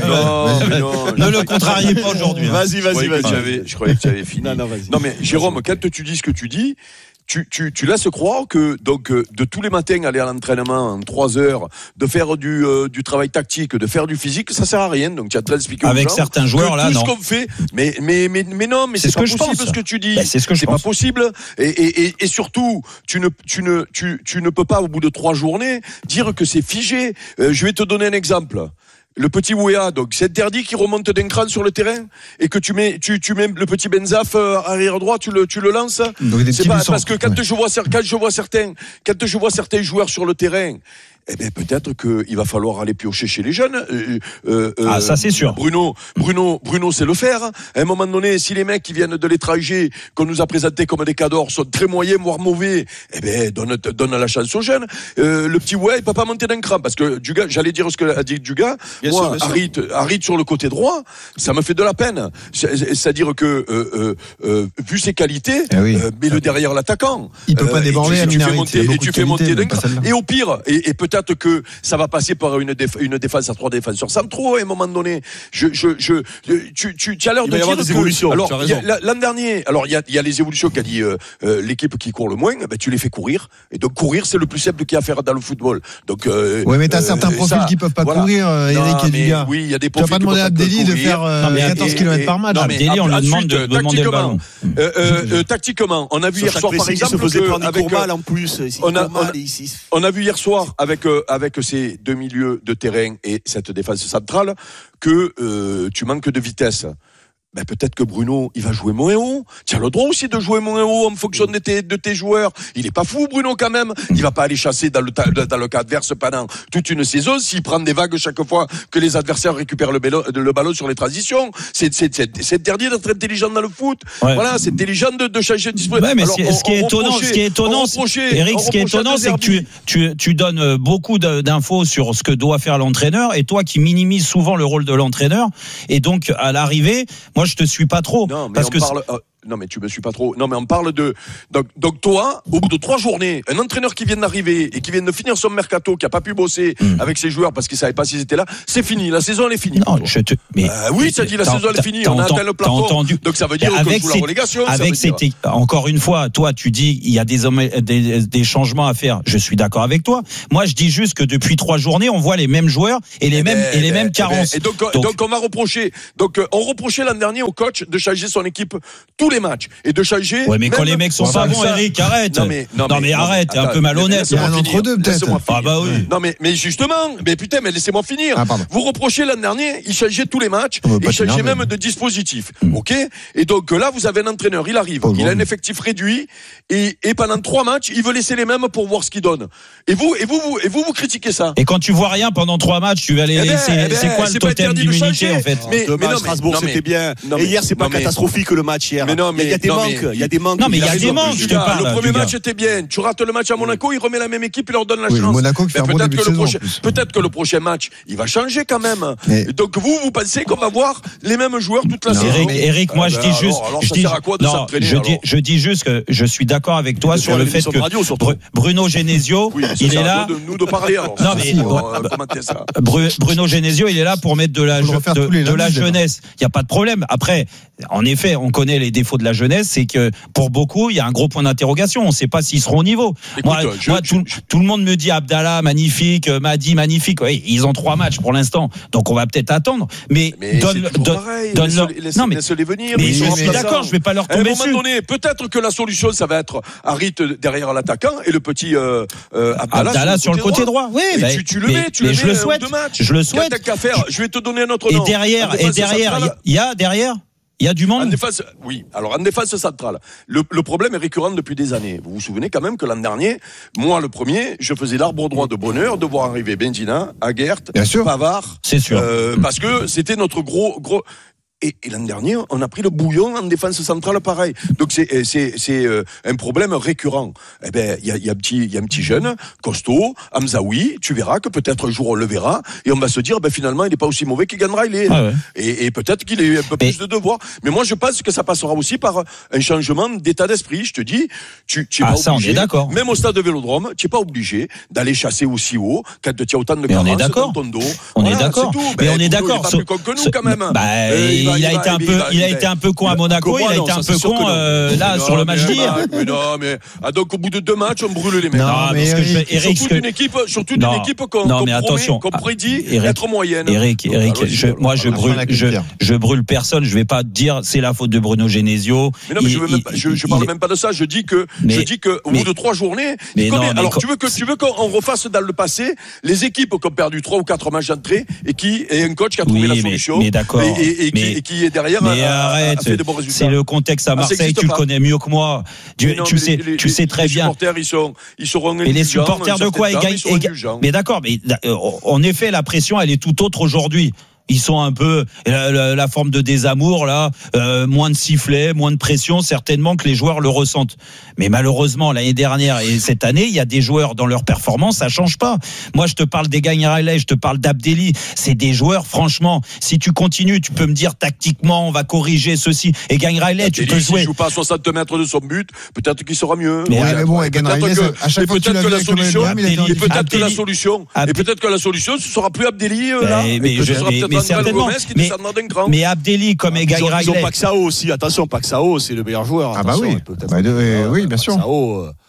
Speaker 18: Ne le contrariez pas aujourd'hui.
Speaker 13: Vas-y, vas-y, vas-y.
Speaker 5: Je croyais que tu avais fini.
Speaker 13: Non, non, vas-y.
Speaker 5: Non, mais Jérôme, quand tu dis ce que tu dis, tu, tu, tu laisses croire que donc de tous les matins aller à l'entraînement en trois heures, de faire du, euh, du travail tactique, de faire du physique, ça sert à rien. Donc tu as de l'expliquer
Speaker 18: avec gens, certains joueurs là,
Speaker 5: tout
Speaker 18: non.
Speaker 5: ce qu'on fait, mais mais mais mais non, mais c'est, c'est pas ce possible ce que tu dis.
Speaker 18: Ben, c'est ce que je
Speaker 5: c'est
Speaker 18: pense.
Speaker 5: pas possible. Et, et et et surtout, tu ne tu ne tu tu ne peux pas au bout de trois journées dire que c'est figé. Euh, je vais te donner un exemple. Le petit Wea, donc c'est interdit qu'il remonte d'un cran sur le terrain et que tu mets tu tu mets le petit Benzaf euh, arrière droit, tu le tu le lances. C'est pas parce que quand ouais. je vois quand je vois certains quand je vois certains joueurs sur le terrain, eh bien peut-être qu'il va falloir aller piocher chez les jeunes. Euh, euh,
Speaker 18: ah ça c'est sûr.
Speaker 5: Bruno, Bruno, Bruno, c'est le faire. À un moment donné, si les mecs qui viennent de l'étranger, qu'on nous a présentés comme des cadors, sont très moyens, voire mauvais, eh bien donne, donne la chance aux jeunes. Euh, le petit ouais, il peut pas monter d'un cran parce que Dugas, j'allais dire ce que a dit Dugas. Bien moi, Harit, Harit sur le côté droit, ça me fait de la peine. C'est-à-dire que euh, euh, euh, vu ses qualités, eh oui. euh, mets-le derrière l'attaquant.
Speaker 12: Il peut pas euh, déborder.
Speaker 5: Et tu, tu fais monter, et tu fais monter d'un cran. Et au pire, et, et peut-être Peut-être que ça va passer par une, déf- une défense à trois défenseurs centraux à un moment donné. Je, je, je, tu, tu, tu as l'air de dire
Speaker 13: des évolutions.
Speaker 5: Alors, y a, l'an dernier, alors il y a, il y a les évolutions qu'a dit euh, euh, l'équipe qui court le moins. Ben tu les fais courir. Et donc courir, c'est le plus simple qu'il y a à faire dans le football. Donc. Euh,
Speaker 12: ouais, mais t'as euh, certains profils
Speaker 5: ça,
Speaker 12: qui peuvent pas
Speaker 5: voilà.
Speaker 12: courir, euh, Eric non, et Dugas.
Speaker 5: Oui, il y a des profils.
Speaker 12: Tu vas pas demander à Abdelli de faire euh, non, quatorze kilomètres par match.
Speaker 18: Abdelli, on lui demande de demander le ballon.
Speaker 5: Tactiquement, on a vu hier soir par exemple
Speaker 13: avec mal en plus.
Speaker 5: On a vu hier soir avec avec ces deux milieux de terrain et cette défense centrale que euh, tu manques de vitesse. ben peut-être que Bruno, il va jouer moins haut. Tu as le droit aussi de jouer moins haut en fonction de tes, de tes joueurs. Il est pas fou, Bruno, quand même. Il va pas aller chasser dans le, ta, dans le cas adverse pendant toute une saison s'il prend des vagues chaque fois que les adversaires récupèrent le, bélo, le ballon sur les transitions. C'est, c'est, c'est, c'est interdit d'être intelligent dans le foot. Ouais. Voilà, c'est intelligent de, de changer de disposition.
Speaker 18: Ouais, mais Alors, on, ce qui est étonnant, ce qui est étonnant, Eric, ce qui est étonnant, c'est que tu, tu, tu donnes beaucoup d'infos sur ce que doit faire l'entraîneur et toi qui minimises souvent le rôle de l'entraîneur. Et donc, à l'arrivée, moi, je te suis pas trop.
Speaker 5: Non, mais
Speaker 18: parce
Speaker 5: on
Speaker 18: que
Speaker 5: parle, euh, non, mais tu me suis pas trop. Non, mais on parle de, donc, donc toi, au bout de trois journées, un entraîneur qui vient d'arriver et qui vient de finir son mercato, qui a pas pu bosser mmh. avec ses joueurs parce qu'il savait pas s'ils étaient là, c'est fini. La saison, elle est finie.
Speaker 18: Non, je te, mais.
Speaker 5: Euh, oui, ça dit la saison, elle est finie. On a atteint le plafond.
Speaker 18: Entendu.
Speaker 5: Donc ça veut dire
Speaker 18: avec
Speaker 5: qu'on joue la relégation.
Speaker 18: Avec cette, encore une fois, toi, tu dis, il y a des, des, des changements à faire. Je suis d'accord avec toi. Moi, je dis juste que depuis trois journées, on voit les mêmes joueurs et les
Speaker 5: eh
Speaker 18: mêmes,
Speaker 5: ben,
Speaker 18: et les
Speaker 5: eh
Speaker 18: mêmes
Speaker 5: ben,
Speaker 18: carences.
Speaker 5: Et donc, donc, donc, on va reprocher, donc, on reprochait l'an dernier au coach de changer son équipe tous les matchs et de changer.
Speaker 18: Ouais, mais quand les mecs sont pas bons, Eric, arrête. Non, mais, non, mais, non, mais arrête, t'es un peu malhonnête.
Speaker 12: Il y a un entre deux, peut-être.
Speaker 18: Ah, bah oui.
Speaker 5: Non, mais, mais justement, mais putain, mais laissez-moi finir. Ah, vous reprochez l'an dernier, il changeait tous les matchs, il changeait même de dispositif. Mm. OK? Et donc, là, vous avez un entraîneur, il arrive, oh, il a un effectif réduit, et, et pendant trois matchs, il veut laisser les mêmes pour voir ce qu'il donne. Et vous, et vous, vous, et vous, vous critiquez ça.
Speaker 18: Et quand tu vois rien pendant trois matchs, tu vas les
Speaker 5: eh ben,
Speaker 18: laisser.
Speaker 5: Eh ben,
Speaker 18: c'est quoi le totem d'immunité, en fait?
Speaker 13: Mais, mais non, Strasbourg, c'était bien. Et hier, c'est pas catastrophique, le match hier.
Speaker 5: Mais non, mais.
Speaker 13: Il y a des manques, il y a des manques.
Speaker 18: Non, mais il y a des manques, je te parle.
Speaker 5: Le premier match était bien. Tu rates le match à Monaco, il remet la même équipe, il leur donne la
Speaker 12: oui,
Speaker 5: chance.
Speaker 12: Monaco qui fait un bon début de saison.
Speaker 5: Peut-être que le prochain match, il va changer quand même. Mais... Donc vous, vous pensez qu'on va voir les mêmes joueurs toute la
Speaker 18: non,
Speaker 5: saison?
Speaker 18: Eric, Eric, moi,
Speaker 5: ah
Speaker 18: je
Speaker 5: ben
Speaker 18: dis juste.
Speaker 5: Alors, alors
Speaker 18: je
Speaker 5: ça
Speaker 18: dis,
Speaker 5: sert à quoi de
Speaker 18: non,
Speaker 5: s'entraîner
Speaker 18: je dis, je dis juste que je suis d'accord avec toi sur le fait que
Speaker 13: radio,
Speaker 18: Bruno Genesio,
Speaker 5: oui,
Speaker 18: il est là.
Speaker 5: De nous de parler alors.
Speaker 18: Non mais
Speaker 5: commenter ça.
Speaker 18: Bruno Genesio, il est là pour mettre de la de la jeunesse. Il y a pas de problème. Après, en effet, on connaît les défauts de la jeunesse, c'est que pour beaucoup, il y a un gros point d'interrogation. On ne sait pas s'ils seront au niveau. Écoute, moi, je, moi je, tout, je... tout le monde me dit Abdallah, magnifique, Madi, magnifique. Oui, ils ont trois matchs pour l'instant, donc on va peut-être attendre. Mais,
Speaker 5: mais
Speaker 18: donne, donne,
Speaker 5: pareil,
Speaker 18: donne leur...
Speaker 5: laisse, non mais laisse-les venir.
Speaker 18: Mais je suis d'accord, je vais pas leur tomber dessus.
Speaker 5: À un moment donné, peut-être que la solution, ça va être Harit derrière l'attaquant et le petit euh, euh, Abdallah,
Speaker 18: Abdallah sur le côté, sur le côté droit. droit. Oui, bah,
Speaker 5: tu, tu le mets, tu le mets.
Speaker 18: Je le souhaite. Je le souhaite.
Speaker 5: Qu'à faire. Je vais te donner un autre nom.
Speaker 18: Et derrière, et derrière, il y a derrière. Il y a du monde.
Speaker 5: En défense, oui. Alors en défense centrale, le, le problème est récurrent depuis des années. Vous vous souvenez quand même que l'an dernier, moi le premier, je faisais l'arbre droit de bonheur de voir arriver Benzina, Aguert, Pavard.
Speaker 18: C'est sûr.
Speaker 5: Euh, parce que c'était notre gros gros. Et, et l'an dernier, on a pris le bouillon en défense centrale, pareil. Donc c'est c'est c'est euh, un problème récurrent. Eh ben il y a il y a un petit il y a un petit jeune costaud, Hamzaoui. Tu verras que peut-être un jour on le verra et on va se dire ben finalement il est pas aussi mauvais qu'il gagnera. Il est ah ouais. et, et peut-être qu'il a eu un peu mais... plus de devoirs. Mais moi je pense que ça passera aussi par un changement d'état d'esprit. Je te dis, tu tu es
Speaker 18: ah,
Speaker 5: pas
Speaker 18: ça,
Speaker 5: obligé.
Speaker 18: On est d'accord.
Speaker 5: Même au stade de Vélodrome, tu es pas obligé d'aller chasser aussi haut quand tu as autant de
Speaker 18: carences dans
Speaker 5: ton dos.
Speaker 18: On
Speaker 5: voilà,
Speaker 18: est d'accord.
Speaker 5: Mais
Speaker 18: ben, on est d'accord.
Speaker 5: Il est pas plus con que nous quand même.
Speaker 18: Bah, euh, il, il, il a été un peu, il a été un peu con à Monaco, il a été un peu con là sur le match d'hier.
Speaker 5: Mais non, mais donc au bout de deux matchs, on brûle les mecs.
Speaker 18: Non, mais Eric,
Speaker 5: surtout d'une équipe, surtout d'une équipe qu'on qu'on prédit être moyenne.
Speaker 18: Eric, Eric, moi je brûle, je je brûle personne. Je vais pas dire c'est la faute de Bruno Genesio.
Speaker 5: Mais non, mais je veux même pas, je je parle même pas de ça. Je dis que je dis que au bout de trois journées, alors tu veux que tu veux qu'on refasse dans le passé les équipes qui ont perdu trois ou quatre matchs d'entrée et qui et un coach qui a trouvé la solution.
Speaker 18: Mais d'accord.
Speaker 5: Et qui est derrière.
Speaker 18: Mais arrête, c'est le contexte à Marseille, tu le connais mieux que moi. Tu, non, tu sais, les, tu sais très
Speaker 5: les
Speaker 18: bien.
Speaker 5: Les supporters, ils sont, ils seront
Speaker 18: et les supporters de quoi ils gagnent. Mais d'accord, mais en effet, la pression, elle est tout autre aujourd'hui. Ils sont un peu la, la, la forme de désamour là, euh, moins de sifflets, moins de pression, certainement que les joueurs le ressentent. Mais malheureusement l'année dernière et cette année, il y a des joueurs dans leur performance, ça change pas. Moi, je te parle des Gagne-Riley, je te parle d'Abdelli, c'est des joueurs. Franchement, si tu continues, tu peux me dire tactiquement, on va corriger ceci. Et Gagne-Riley, tu peux jouer.
Speaker 5: S'il joue pas à soixante mètres de son but, peut-être qu'il sera mieux.
Speaker 12: Mais, ouais, mais bon, Gagne-Riley, à chaque fois que tu l'as vu avec le
Speaker 5: solution, et peut-être que la solution, et peut-être que la solution, ce sera plus Abdelli là.
Speaker 18: Mais mais certainement. Mais, mais Abdelli comme Gagne Riley.
Speaker 13: Ils ont Paxao aussi. Attention, Paxao, c'est le meilleur joueur.
Speaker 12: Ah bah oui. Bah de, euh, oui, bien sûr.
Speaker 13: Paxao,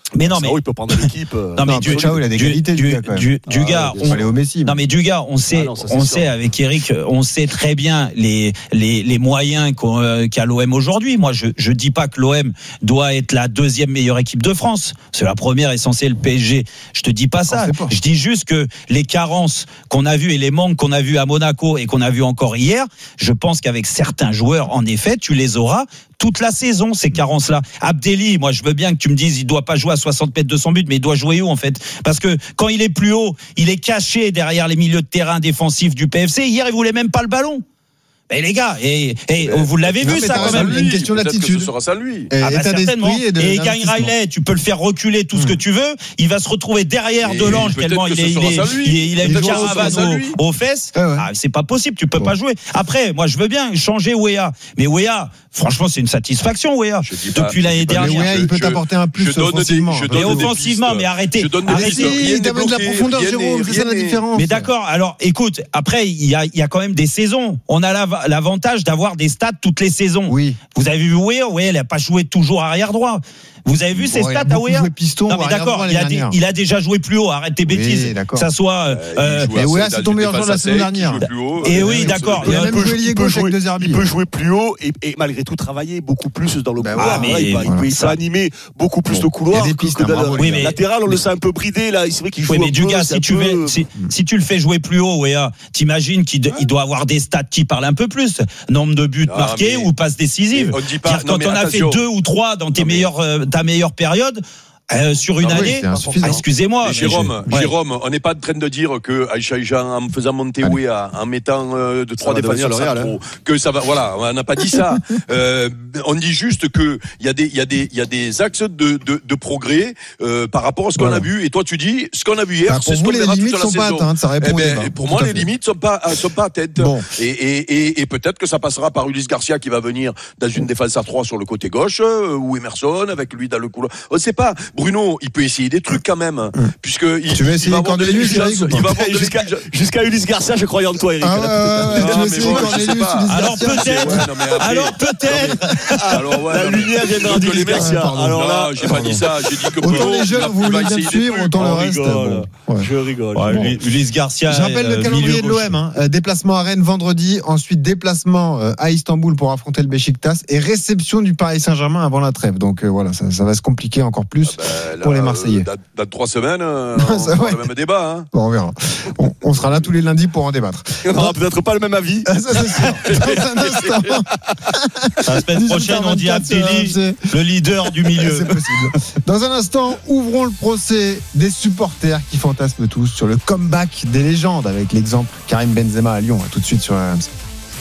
Speaker 18: Mais non, mais
Speaker 13: il peut prendre l'équipe.
Speaker 12: Non, mais du, Ciao, il a des qualités, du, du,
Speaker 18: du ah, gars.
Speaker 12: On, au Messi,
Speaker 18: non, mais du gars, on sait, ah non, ça, on sait avec Eric, on sait très bien les les les moyens qu'on, qu'a l'O M aujourd'hui. Moi, je je dis pas que l'O M doit être la deuxième meilleure équipe de France. C'est la première est censée le P S G. Je te dis pas ça. Pas. Je dis juste que les carences qu'on a vues et les manques qu'on a vus à Monaco et qu'on a vus encore hier, je pense qu'avec certains joueurs, en effet, tu les auras toute la saison, ces carences-là. Abdelli, moi, je veux bien que tu me dises, il doit pas jouer à soixante mètres de son but, mais il doit jouer où, en fait? Parce que quand il est plus haut, il est caché derrière les milieux de terrain défensifs du P F C. Hier, il voulait même pas le ballon. Mais les gars, et, et mais, vous l'avez vu ça quand même.
Speaker 5: Lui,
Speaker 12: une question d'attitude.
Speaker 5: Ce sera ça lui.
Speaker 18: Ah bah certainement. Et, de, et Gagne Riley, tu peux le faire reculer tout ce que tu veux. Il va se retrouver derrière Delange tellement il est, il est, il est, il a une caravane aux, aux fesses. Ah, ouais. ah c'est pas possible. Tu peux bon. pas jouer. Après, moi je veux bien changer Weah, mais Weah, franchement c'est une satisfaction Weah. Depuis l'année dernière.
Speaker 12: Weah, il peut t'apporter un plus offensivement.
Speaker 18: Et offensivement, mais arrêtez.
Speaker 12: Arrêtez. Il t'amène de la profondeur, Jérôme. C'est ça la différence.
Speaker 18: Mais d'accord. Alors, écoute, après il y a, il y a quand même des saisons. On a l'avantage d'avoir avoir des stats toutes les saisons.
Speaker 12: Oui.
Speaker 18: Vous avez vu Weah, ouais, il a pas joué toujours arrière droit. Vous avez vu ses
Speaker 12: bon,
Speaker 18: stats à Weah?
Speaker 12: Non mais
Speaker 18: d'accord, il a, des, il a déjà joué plus haut. Arrête tes bêtises.
Speaker 12: Oui,
Speaker 18: que ça soit.
Speaker 12: Euh, mais Weah, c'est ton meilleur joueur de la saison dernière.
Speaker 18: Et oui, d'accord.
Speaker 12: Il a même joué lié gauche avec deux
Speaker 13: Il peut jouer plus haut et, et malgré tout travailler beaucoup plus dans le
Speaker 12: bah
Speaker 13: couloir.
Speaker 18: Ah, mais
Speaker 13: il peut, il peut animer beaucoup plus le couloir que dans le
Speaker 18: oui,
Speaker 13: latéral. On le sent un peu bridé là. C'est vrai qu'il joue.
Speaker 18: Oui, mais du gars, si tu si tu le fais jouer plus haut, Weah, t'imagines qu'il doit avoir des stats qui parlent un peu plus. Nombre de buts marqués ou passes décisives. Quand on a fait deux ou trois dans tes meilleures ta meilleure période. Euh, sur une non, année, oui, ah, excusez-moi.
Speaker 5: Mais Jérôme, je... Jérôme, ouais. on n'est pas en train de dire que Aïcha Jean, en faisant monter Weah, en mettant euh, de trois défenseurs centraux, hein. que ça va. Voilà, on n'a pas dit ça. euh, on dit juste que il y a des, il y a des, il y a des axes de, de, de progrès euh, par rapport à ce qu'on voilà. a vu. Et toi, tu dis, ce qu'on a vu hier, bah, c'est ce qu'on verra toute la saison. Pas atteintes, ça répond eh ben, pour moi, les limites sont pas, sont pas atteintes. Bon. Et, et, et, et peut-être que ça passera par Ulysse Garcia qui va venir dans une défense à trois sur le côté gauche, euh, ou Emerson avec lui dans le couloir. On ne sait pas. Bruno, il peut essayer des trucs quand même, mmh. puisque il,
Speaker 12: tu veux essayer
Speaker 5: il va avoir de l'exigence.
Speaker 13: Il va avoir jusqu'à jusqu'à Ulysse Garcia, je croyais en toi, Eric.
Speaker 12: Ah ouais, ouais, ouais, tu veux bon,
Speaker 18: alors peut-être, ouais, non, alors peut-être.
Speaker 5: Alors ouais,
Speaker 13: la lumière viendra d'Ulysse Garcia.
Speaker 5: Alors là, j'ai pas dit ça. J'ai dit que
Speaker 12: autant les jeunes vous voulez bien suivre, autant le reste.
Speaker 13: Je rigole.
Speaker 18: Ulysse Garcia.
Speaker 12: Je rappelle le calendrier de l'O M. Déplacement à Rennes vendredi, ensuite déplacement à Istanbul pour affronter le Beşiktaş et réception du Paris Saint-Germain avant la trêve. Donc voilà, ça va se compliquer encore plus pour les Marseillais.
Speaker 5: Dans, dans trois semaines, euh, on va avoir le même débat. Hein.
Speaker 12: Bon, on verra. On, on sera là tous les lundis pour en débattre.
Speaker 13: On n'aura peut-être pas le même avis.
Speaker 12: Ça, c'est sûr. Dans un instant.
Speaker 18: La semaine prochaine, on dit Abdelli, le leader du milieu.
Speaker 12: C'est possible. Dans un instant, ouvrons le procès des supporters qui fantasment tous sur le comeback des légendes avec l'exemple Karim Benzema à Lyon. À tout de suite sur R M C.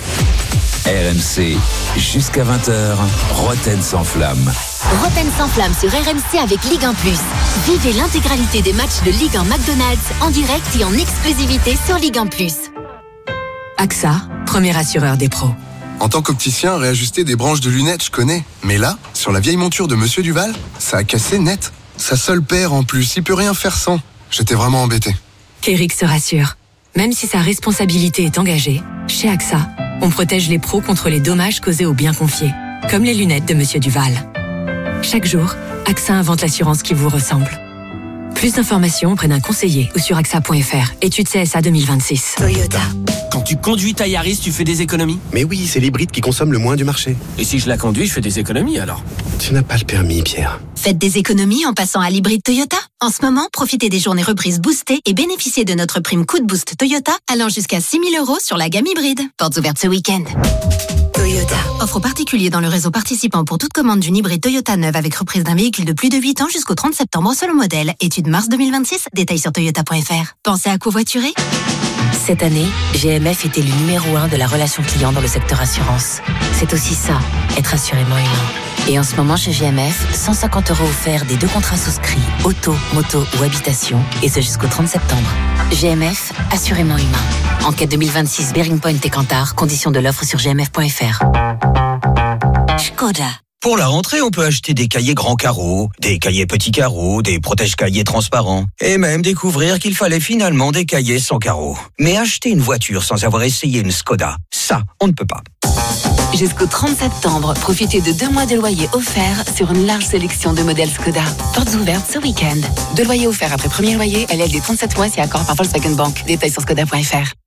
Speaker 19: R M C, jusqu'à vingt heures, Roten sans flamme.
Speaker 11: Roten sans flamme sur R M C avec Ligue un plus. Vivez l'intégralité des matchs de Ligue un McDonald's en direct et en exclusivité sur Ligue un plus.
Speaker 7: A X A, premier assureur des pros.
Speaker 20: En tant qu'opticien, réajuster des branches de lunettes, je connais. Mais là, sur la vieille monture de Monsieur Duval, ça a cassé net. Sa seule paire en plus, il peut rien faire sans. J'étais vraiment embêté.
Speaker 7: Qu'Eric se rassure. Même si sa responsabilité est engagée, chez A X A, on protège les pros contre les dommages causés aux biens confiés, comme les lunettes de Monsieur Duval. Chaque jour, A X A invente l'assurance qui vous ressemble. Plus d'informations auprès d'un conseiller ou sur A X A point F R. Étude C S A deux mille vingt-six.
Speaker 21: Toyota. Quand tu conduis ta Yaris, tu fais des économies?
Speaker 22: Mais oui, c'est l'hybride qui consomme le moins du marché.
Speaker 21: Et si je la conduis, je fais des économies alors?
Speaker 22: Tu n'as pas le permis, Pierre.
Speaker 11: Faites des économies en passant à l'hybride Toyota. En ce moment, profitez des journées reprises boostées et bénéficiez de notre prime coup de boost Toyota allant jusqu'à six mille euros sur la gamme hybride. Portes ouvertes ce week-end. Toyota. Offre aux particuliers dans le réseau participant pour toute commande d'une hybride Toyota neuve avec reprise d'un véhicule de plus de huit ans jusqu'au trente septembre selon modèle. Étude mars deux mille vingt-six. Détails sur toyota point F R. Pensez à covoiturer?
Speaker 23: Cette année, G M F était le numéro un de la relation client dans le secteur assurance. C'est aussi ça, être assurément humain. Et en ce moment chez G M F, cent cinquante euros offerts des deux contrats souscrits, auto, moto ou habitation, et ce jusqu'au trente septembre. G M F, assurément humain. Enquête deux mille vingt-six, Bearing Point et Kantar, conditions de l'offre sur g m f point f r. Škoda.
Speaker 24: Pour la rentrée, on peut acheter des cahiers grands carreaux, des cahiers petits carreaux, des protège-cahiers transparents, et même découvrir qu'il fallait finalement des cahiers sans carreaux. Mais acheter une voiture sans avoir essayé une Škoda, ça, on ne peut pas.
Speaker 23: Jusqu'au trente septembre, profitez de deux mois de loyer offert sur une large sélection de modèles Skoda. Portes ouvertes ce week-end. Deux loyers offerts après premier loyer, L L D trente-sept mois si accord par Volkswagen Bank. Détails sur skoda point f r.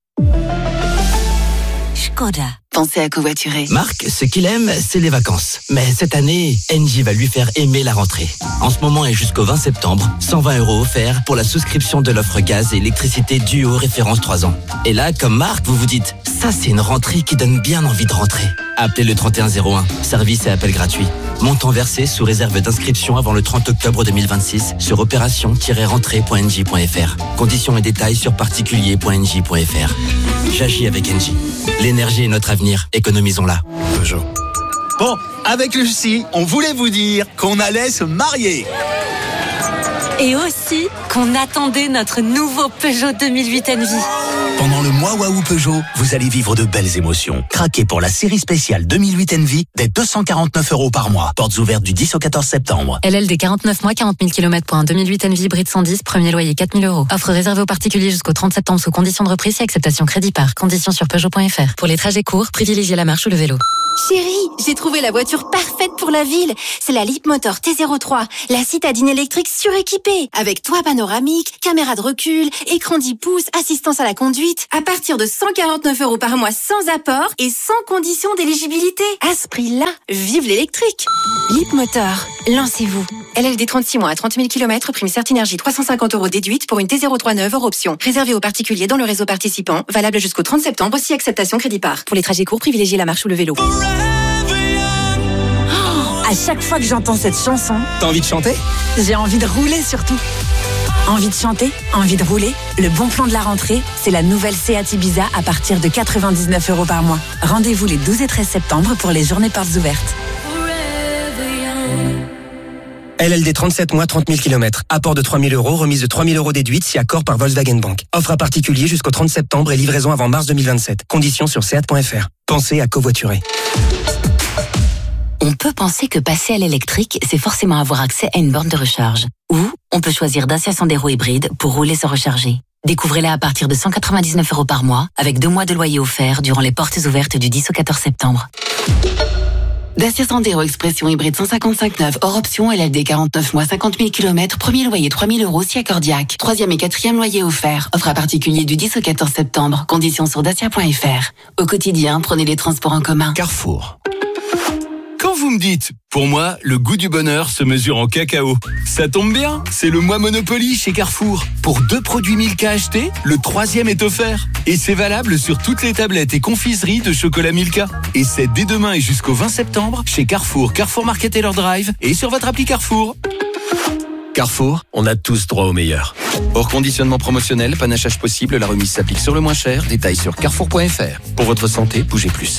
Speaker 23: Skoda. Pensez à covoiturer.
Speaker 4: Marc, ce qu'il aime, c'est les vacances. Mais cette année, Engie va lui faire aimer la rentrée. En ce moment et jusqu'au vingt septembre, cent vingt euros offerts pour la souscription de l'offre gaz et électricité Duo référence trois ans. Et là, comme Marc, vous vous dites, ça c'est une rentrée qui donne bien envie de rentrer. Appelez le trente et un zéro un, service et appel gratuit. Montant versé sous réserve d'inscription avant le trente octobre deux mille vingt-six sur opération tiret rentrée point engie point f r. Conditions et détails sur particulier point engie point f r. J'agis avec Engie. L'énergie est notre avenir, économisons-la.
Speaker 8: Peugeot. Bon, avec Lucie, on voulait vous dire qu'on allait se marier.
Speaker 7: Et aussi qu'on attendait notre nouveau Peugeot deux mille huit Envie.
Speaker 8: Pendant le mois Waouh Peugeot, vous allez vivre de belles émotions. Craquez pour la série spéciale deux mille huit Envie dès deux cent quarante-neuf euros par mois. Portes ouvertes du dix au quatorze septembre.
Speaker 7: L L D quarante-neuf mois, quarante mille kilomètres pour un deux mille huit Envie hybride cent dix, premier loyer quatre mille euros. Offre réservée aux particuliers jusqu'au trente septembre sous conditions de reprise et acceptation crédit par. Conditions sur Peugeot point f r. Pour les trajets courts, privilégiez la marche ou le vélo.
Speaker 11: Chérie, j'ai trouvé la voiture parfaite pour la ville. C'est la Leapmotor T zéro trois, la citadine électrique suréquipée. Avec toit panoramique, caméra de recul, écran dix pouces, assistance à la conduite. À partir de cent quarante-neuf euros par mois sans apport et sans condition d'éligibilité. À ce prix-là, vive l'électrique. Leapmotor, lancez-vous. L L D trente-six mois à trente mille kilomètres, prime Certinergie trois cent cinquante euros déduite pour une T zéro trois neuve hors option. Réservé aux particuliers dans le réseau participant, valable jusqu'au trente septembre si acceptation crédit par. Pour les trajets courts, privilégiez la marche ou le vélo.
Speaker 9: À chaque fois que j'entends cette chanson,
Speaker 8: T'as envie de chanter ?
Speaker 9: j'ai envie de rouler surtout. Envie de chanter, envie de rouler. Le bon plan de la rentrée, c'est la nouvelle Seat Ibiza à partir de quatre-vingt-dix-neuf euros par mois. Rendez-vous les douze et treize septembre pour les journées portes ouvertes.
Speaker 10: L L D trente-sept mois, trente mille kilomètres. Apport de trois mille euros, remise de trois mille euros déduite si accord par Volkswagen Bank. Offre à particulier jusqu'au trente septembre et livraison avant mars deux mille vingt-sept. Conditions sur seat point f r. Pensez à covoiturer.
Speaker 23: On peut penser que passer à l'électrique, c'est forcément avoir accès à une borne de recharge. Ou on peut choisir Dacia Sandero hybride pour rouler sans recharger. Découvrez-la à partir de cent quatre-vingt-dix-neuf euros par mois, avec deux mois de loyer offert durant les portes ouvertes du dix au quatorze septembre. Dacia Sandero Expression hybride cent cinquante-cinq neuf hors option, L L D quarante-neuf mois, cinquante mille kilomètres, premier loyer trois mille euros si accordiaque. Troisième et quatrième loyer offert. Offre à particulier du dix au quatorze septembre. Conditions sur dacia point f r. Au quotidien, prenez les transports en commun.
Speaker 8: Carrefour.
Speaker 25: Quand vous me dites, pour moi, le goût du bonheur se mesure en cacao. Ça tombe bien, c'est le mois Monopoly chez Carrefour. Pour deux produits Milka achetés, le troisième est offert. Et c'est valable sur toutes les tablettes et confiseries de chocolat Milka. Et c'est dès demain et jusqu'au vingt septembre chez Carrefour, Carrefour Market et leur Drive et sur votre appli Carrefour.
Speaker 8: Carrefour, on a tous droit au meilleur.
Speaker 25: Hors conditionnement promotionnel, panachage possible, la remise s'applique sur le moins cher. Détails sur carrefour point f r. Pour votre santé, bougez plus.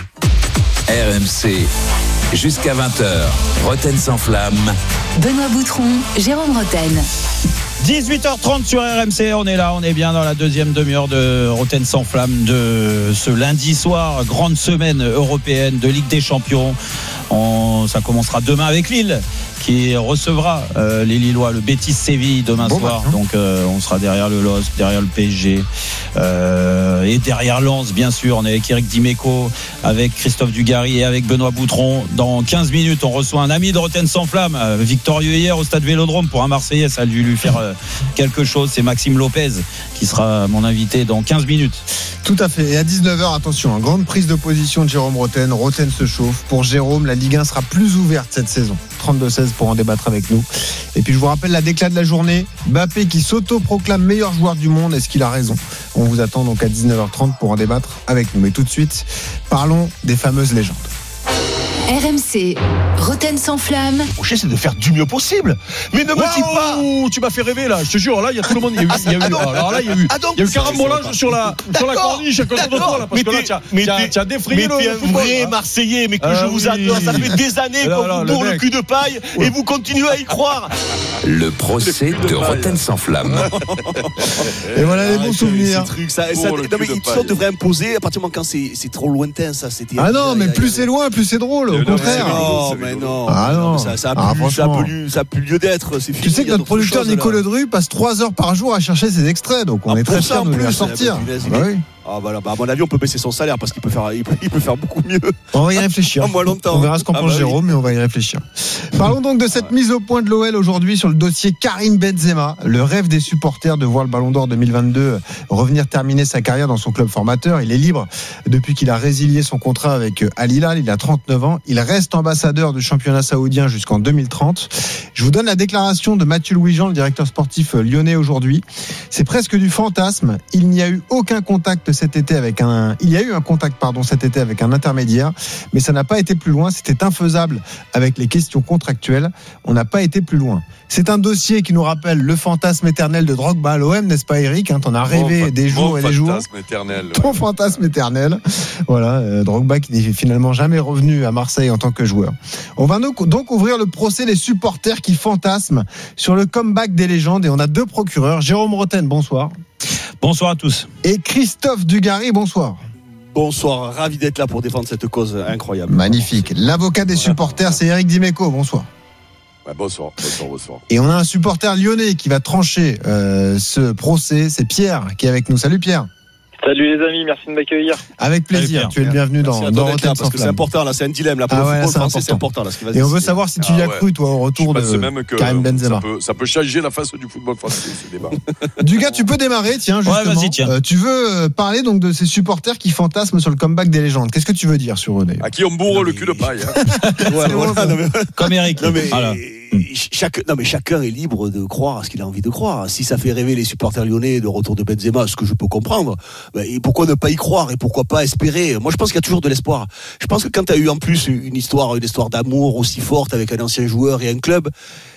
Speaker 19: R M C, jusqu'à vingt heures, Roten sans flamme.
Speaker 23: Benoît Boutron, Jérôme Roten.
Speaker 18: dix-huit heures trente sur R M C, on est là, on est bien dans la deuxième demi-heure de Roten sans flamme de ce lundi soir, grande semaine européenne de Ligue des Champions. On, ça commencera demain avec Lille qui recevra euh, les Lillois, le Betis Séville demain bon soir. Match, hein. Donc euh, on sera derrière le L O S C, derrière le P S G euh, et derrière Lens bien sûr. On est avec Eric Dimeco, avec Christophe Dugarry et avec Benoît Boutron. Dans quinze minutes, on reçoit un ami de Roten sans flamme, euh, victorieux hier au stade Vélodrome pour un Marseillais. Ça a dû lui faire euh, quelque chose. C'est Maxime Lopez qui sera mon invité dans quinze minutes.
Speaker 12: Tout à fait. Et à dix-neuf heures, attention, hein, grande prise de position de Jérôme Roten. Roten se chauffe. Pour Jérôme, la Ligue un sera plus ouverte cette saison. trente-deux seize pour en débattre avec nous. Et puis je vous rappelle la déclat de la journée. Mbappé qui s'auto-proclame meilleur joueur du monde. Est-ce qu'il a raison ? On vous attend donc à dix-neuf heures trente pour en débattre avec nous. Mais tout de suite, parlons des fameuses légendes.
Speaker 23: R M C, Roten sans flamme.
Speaker 2: J'essaie de faire du mieux possible. Mais ne me wow, dis pas. Tu m'as fait rêver là, je te jure. Là, il y a tout le monde. Il y a eu, il y a eu, alors là, il y a eu, il y a eu carambolage sur la, sur la corniche à côté de toi là. Parce que là, tu as, tu as, tu as défrayé mais le football. Mais t'es un vrai Marseillais, mais que je vous adore. Ça fait des années qu'on vous bourre le cul de paille et vous continuez à y croire.
Speaker 19: Le procès de Roten sans flamme.
Speaker 12: Et voilà les bons souvenirs.
Speaker 13: Ils devraient imposer à partir du moment quand c'est trop lointain ça.
Speaker 12: Ah non, mais plus c'est loin, plus c'est drôle. Au contraire.
Speaker 13: Non, mais non.
Speaker 12: Ah non.
Speaker 13: Ça, ça, a, ah, plus, ça, a, plus, ça a plus lieu d'être. C'est fini,
Speaker 12: tu sais que notre producteur Nicolas Ledru passe trois heures par jour à chercher ses extraits, donc on ah, est très fiers de nous les sortir.
Speaker 13: Ah, bah oui. Ah voilà, bah à mon avis on peut baisser son salaire parce qu'il peut faire, il peut, il peut faire beaucoup mieux.
Speaker 12: On va y réfléchir.
Speaker 13: En moins longtemps.
Speaker 12: On verra ce qu'en
Speaker 13: ah
Speaker 12: pense
Speaker 13: bah
Speaker 12: Jérôme,
Speaker 13: oui.
Speaker 12: mais on va y réfléchir. Parlons donc de cette ah ouais. mise au point de l'O L aujourd'hui sur le dossier Karim Benzema, le rêve des supporters de voir le Ballon d'Or deux mille vingt-deux revenir terminer sa carrière dans son club formateur. Il est libre depuis qu'il a résilié son contrat avec Al Hilal. Il a trente-neuf ans. Il reste ambassadeur du championnat saoudien jusqu'en deux mille trente. Je vous donne la déclaration de Mathieu Louis-Jean, le directeur sportif lyonnais aujourd'hui. C'est presque du fantasme. Il n'y a eu aucun contact cet été avec un Il y a eu un contact pardon, cet été avec un intermédiaire, mais ça n'a pas été plus loin. C'était infaisable avec les questions contractuelles. On n'a pas été plus loin. C'est un dossier qui nous rappelle le fantasme éternel de Drogba à l'O M, n'est-ce pas Eric? T'en as rêvé
Speaker 5: mon,
Speaker 12: des jours et des jours.
Speaker 5: Fantasme éternel.
Speaker 12: Ton
Speaker 5: ouais.
Speaker 12: fantasme éternel. Voilà, euh, Drogba qui n'est finalement jamais revenu à Marseille en tant que joueur. On va donc ouvrir le procès des supporters qui fantasment sur le comeback des légendes et on a deux procureurs. Jérôme Roten, bonsoir.
Speaker 18: Bonsoir à tous.
Speaker 12: Et Christophe Dugarry, bonsoir.
Speaker 13: Bonsoir, ravi d'être là pour défendre cette cause incroyable.
Speaker 12: Magnifique. L'avocat des voilà. supporters, c'est Eric Dimeco, bonsoir.
Speaker 5: Ouais, bonsoir, bonsoir, bonsoir.
Speaker 12: Et on a un supporter lyonnais qui va trancher euh, ce procès, c'est Pierre qui est avec nous. Salut Pierre.
Speaker 1: Salut les amis, merci de m'accueillir.
Speaker 12: Avec plaisir, tu es le bienvenu merci dans, dans Rotten
Speaker 13: là, parce que c'est important là, c'est un dilemme là pour ah le ouais, football français, c'est important là. Ce qui va
Speaker 12: et on veut savoir si tu y as ah ouais. cru toi au retour de
Speaker 5: même que
Speaker 12: Karim Benzema.
Speaker 5: Ça peut, ça peut changer la face du football français ce débat.
Speaker 12: Dugas, tu peux démarrer, tiens justement.
Speaker 18: Ouais, vas-y, tiens.
Speaker 12: Euh, tu veux parler donc de ces supporters qui fantasment sur le comeback des légendes. Qu'est-ce que tu veux dire sur eux?
Speaker 5: À qui on bourre le cul de paille.
Speaker 18: Comme Eric.
Speaker 13: Chaque, non mais chacun est libre de croire à ce qu'il a envie de croire. Si ça fait rêver les supporters lyonnais de retour de Benzema, ce que je peux comprendre, ben, et pourquoi ne pas y croire et pourquoi pas espérer? Moi je pense qu'il y a toujours de l'espoir. Je pense que quand tu as eu en plus une histoire, une histoire d'amour aussi forte avec un ancien joueur et un club,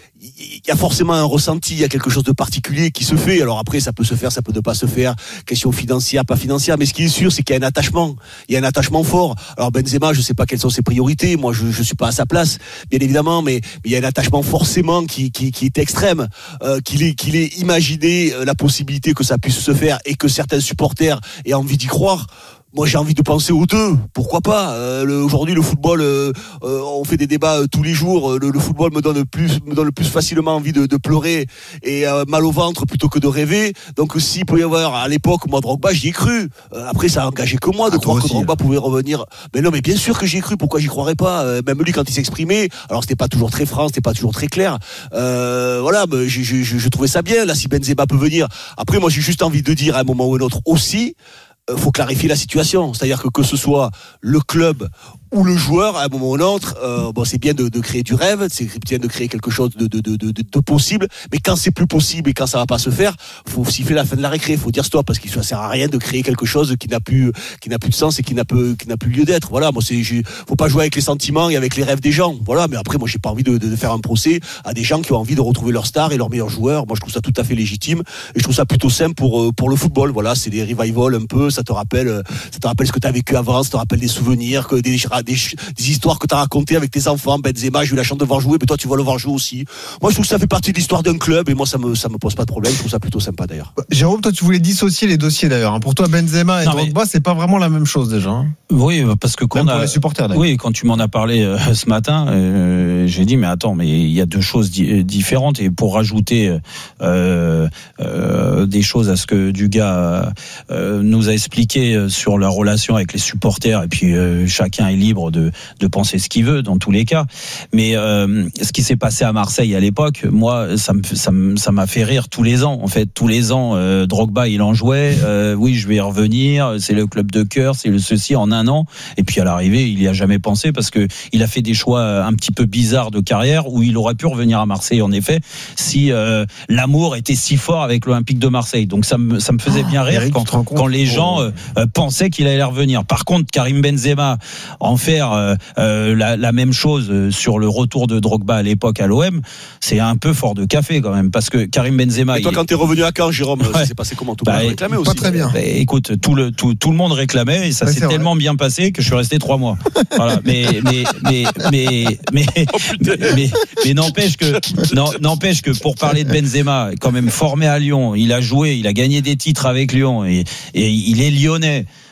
Speaker 13: il y a forcément un ressenti, il y a quelque chose de particulier qui se fait. Alors après, ça peut se faire, ça peut ne pas se faire. Question financière, pas financière. Mais ce qui est sûr, c'est qu'il y a un attachement. Il y a un attachement fort. Alors Benzema, je sais pas quelles sont ses priorités. Moi, je, je suis pas à sa place, bien évidemment. Mais, mais il y a un attachement forcément qui, qui, qui est extrême. Euh, qu'il ait, qu'il ait imaginé la possibilité que ça puisse se faire et que certains supporters aient envie d'y croire. Moi, j'ai envie de penser aux deux. Pourquoi pas euh, le, aujourd'hui, le football, euh, euh, on fait des débats euh, tous les jours. Le, le football me donne plus, me donne le plus facilement envie de, de pleurer et euh, mal au ventre plutôt que de rêver. Donc, s'il peut y avoir à l'époque, moi, Drogba, j'y ai cru. Euh, après, ça a engagé que moi de ah, croire que Drogba pouvait revenir. Mais non, mais bien sûr que j'y ai cru. Pourquoi j'y croirais pas euh, Même lui, quand il s'exprimait, alors c'était pas toujours très franc, c'était pas toujours très clair. Euh, voilà, mais je, je, je, je trouvais ça bien. Là, si Benzema peut venir. Après, moi, j'ai juste envie de dire à un moment ou à un autre aussi. Faut clarifier la situation, c'est-à-dire que que ce soit le club ou le joueur, à un moment ou un autre, euh, bon, c'est bien de, de créer du rêve, c'est bien de créer quelque chose de, de, de, de, de possible, mais quand c'est plus possible et quand ça va pas se faire, faut siffler la fin de la récré, faut dire stop, parce qu'il ne sert à rien de créer quelque chose qui n'a plus, qui n'a plus de sens et qui n'a plus, qui n'a plus lieu d'être. Voilà, moi, c'est, faut pas jouer avec les sentiments et avec les rêves des gens. Voilà, mais après, moi, j'ai pas envie de, de faire un procès à des gens qui ont envie de retrouver leur star et leurs meilleurs joueurs. Moi, je trouve ça tout à fait légitime et je trouve ça plutôt simple pour, pour le football. Voilà, c'est des revival un peu, ça te rappelle, ça te rappelle ce que tu as vécu avant, ça te rappelle des souvenirs, que des, des, des histoires que tu as racontées avec tes enfants. Benzema, j'ai eu la chance de voir jouer, mais toi tu vas le voir jouer aussi. Moi je trouve que ça fait partie de l'histoire d'un club et moi ça me ça me pose pas de problème, je trouve ça plutôt sympa d'ailleurs.
Speaker 12: Jérôme, toi tu voulais dissocier les dossiers d'ailleurs. Pour toi Benzema et non, Drogba, mais... c'est pas vraiment la même chose déjà. Hein.
Speaker 18: Oui, parce que quand
Speaker 12: Même
Speaker 18: on a...
Speaker 12: pour les supporters d'ailleurs.
Speaker 18: Oui, quand tu m'en as parlé euh, ce matin, euh, j'ai dit mais attends, mais il y a deux choses di- différentes et pour rajouter euh, euh, des choses à ce que Dugas euh, nous a expliqué sur la relation avec les supporters et puis euh, chacun est libre de de penser ce qu'il veut dans tous les cas. Mais euh, ce qui s'est passé à Marseille à l'époque, moi, ça me ça me ça m'a fait rire tous les ans. En fait, tous les ans, euh, Drogba il en jouait. Euh, oui, je vais y revenir. C'est le club de cœur, c'est le ceci en un an. Et puis à l'arrivée, il y a jamais pensé parce que il a fait des choix un petit peu bizarres de carrière où il aurait pu revenir à Marseille en effet si euh, l'amour était si fort avec l'Olympique de Marseille. Donc ça me ça me faisait bien rire
Speaker 12: Eric,
Speaker 18: quand quand les gens euh, euh, pensaient qu'il allait revenir. Par contre, Karim Benzema en faire euh, euh, la, la même chose sur le retour de Drogba à l'époque à l'O M, c'est un peu fort de café quand même parce que Karim Benzema.
Speaker 13: Et toi, il... quand t'es revenu à Caen, Jérôme, ouais. ça s'est passé comment? Tout le bah, monde réclamait aussi.
Speaker 12: Pas très bien.
Speaker 18: Bah, écoute, tout le tout tout le monde réclamait et ça ouais, s'est tellement vrai. bien passé que je suis resté trois mois. Voilà. Mais mais mais mais mais
Speaker 5: oh,
Speaker 18: mais, mais, mais n'empêche que non, n'empêche que pour parler de Benzema, quand même formé à Lyon, il a joué, il a gagné des titres avec Lyon et et il est lyonnais.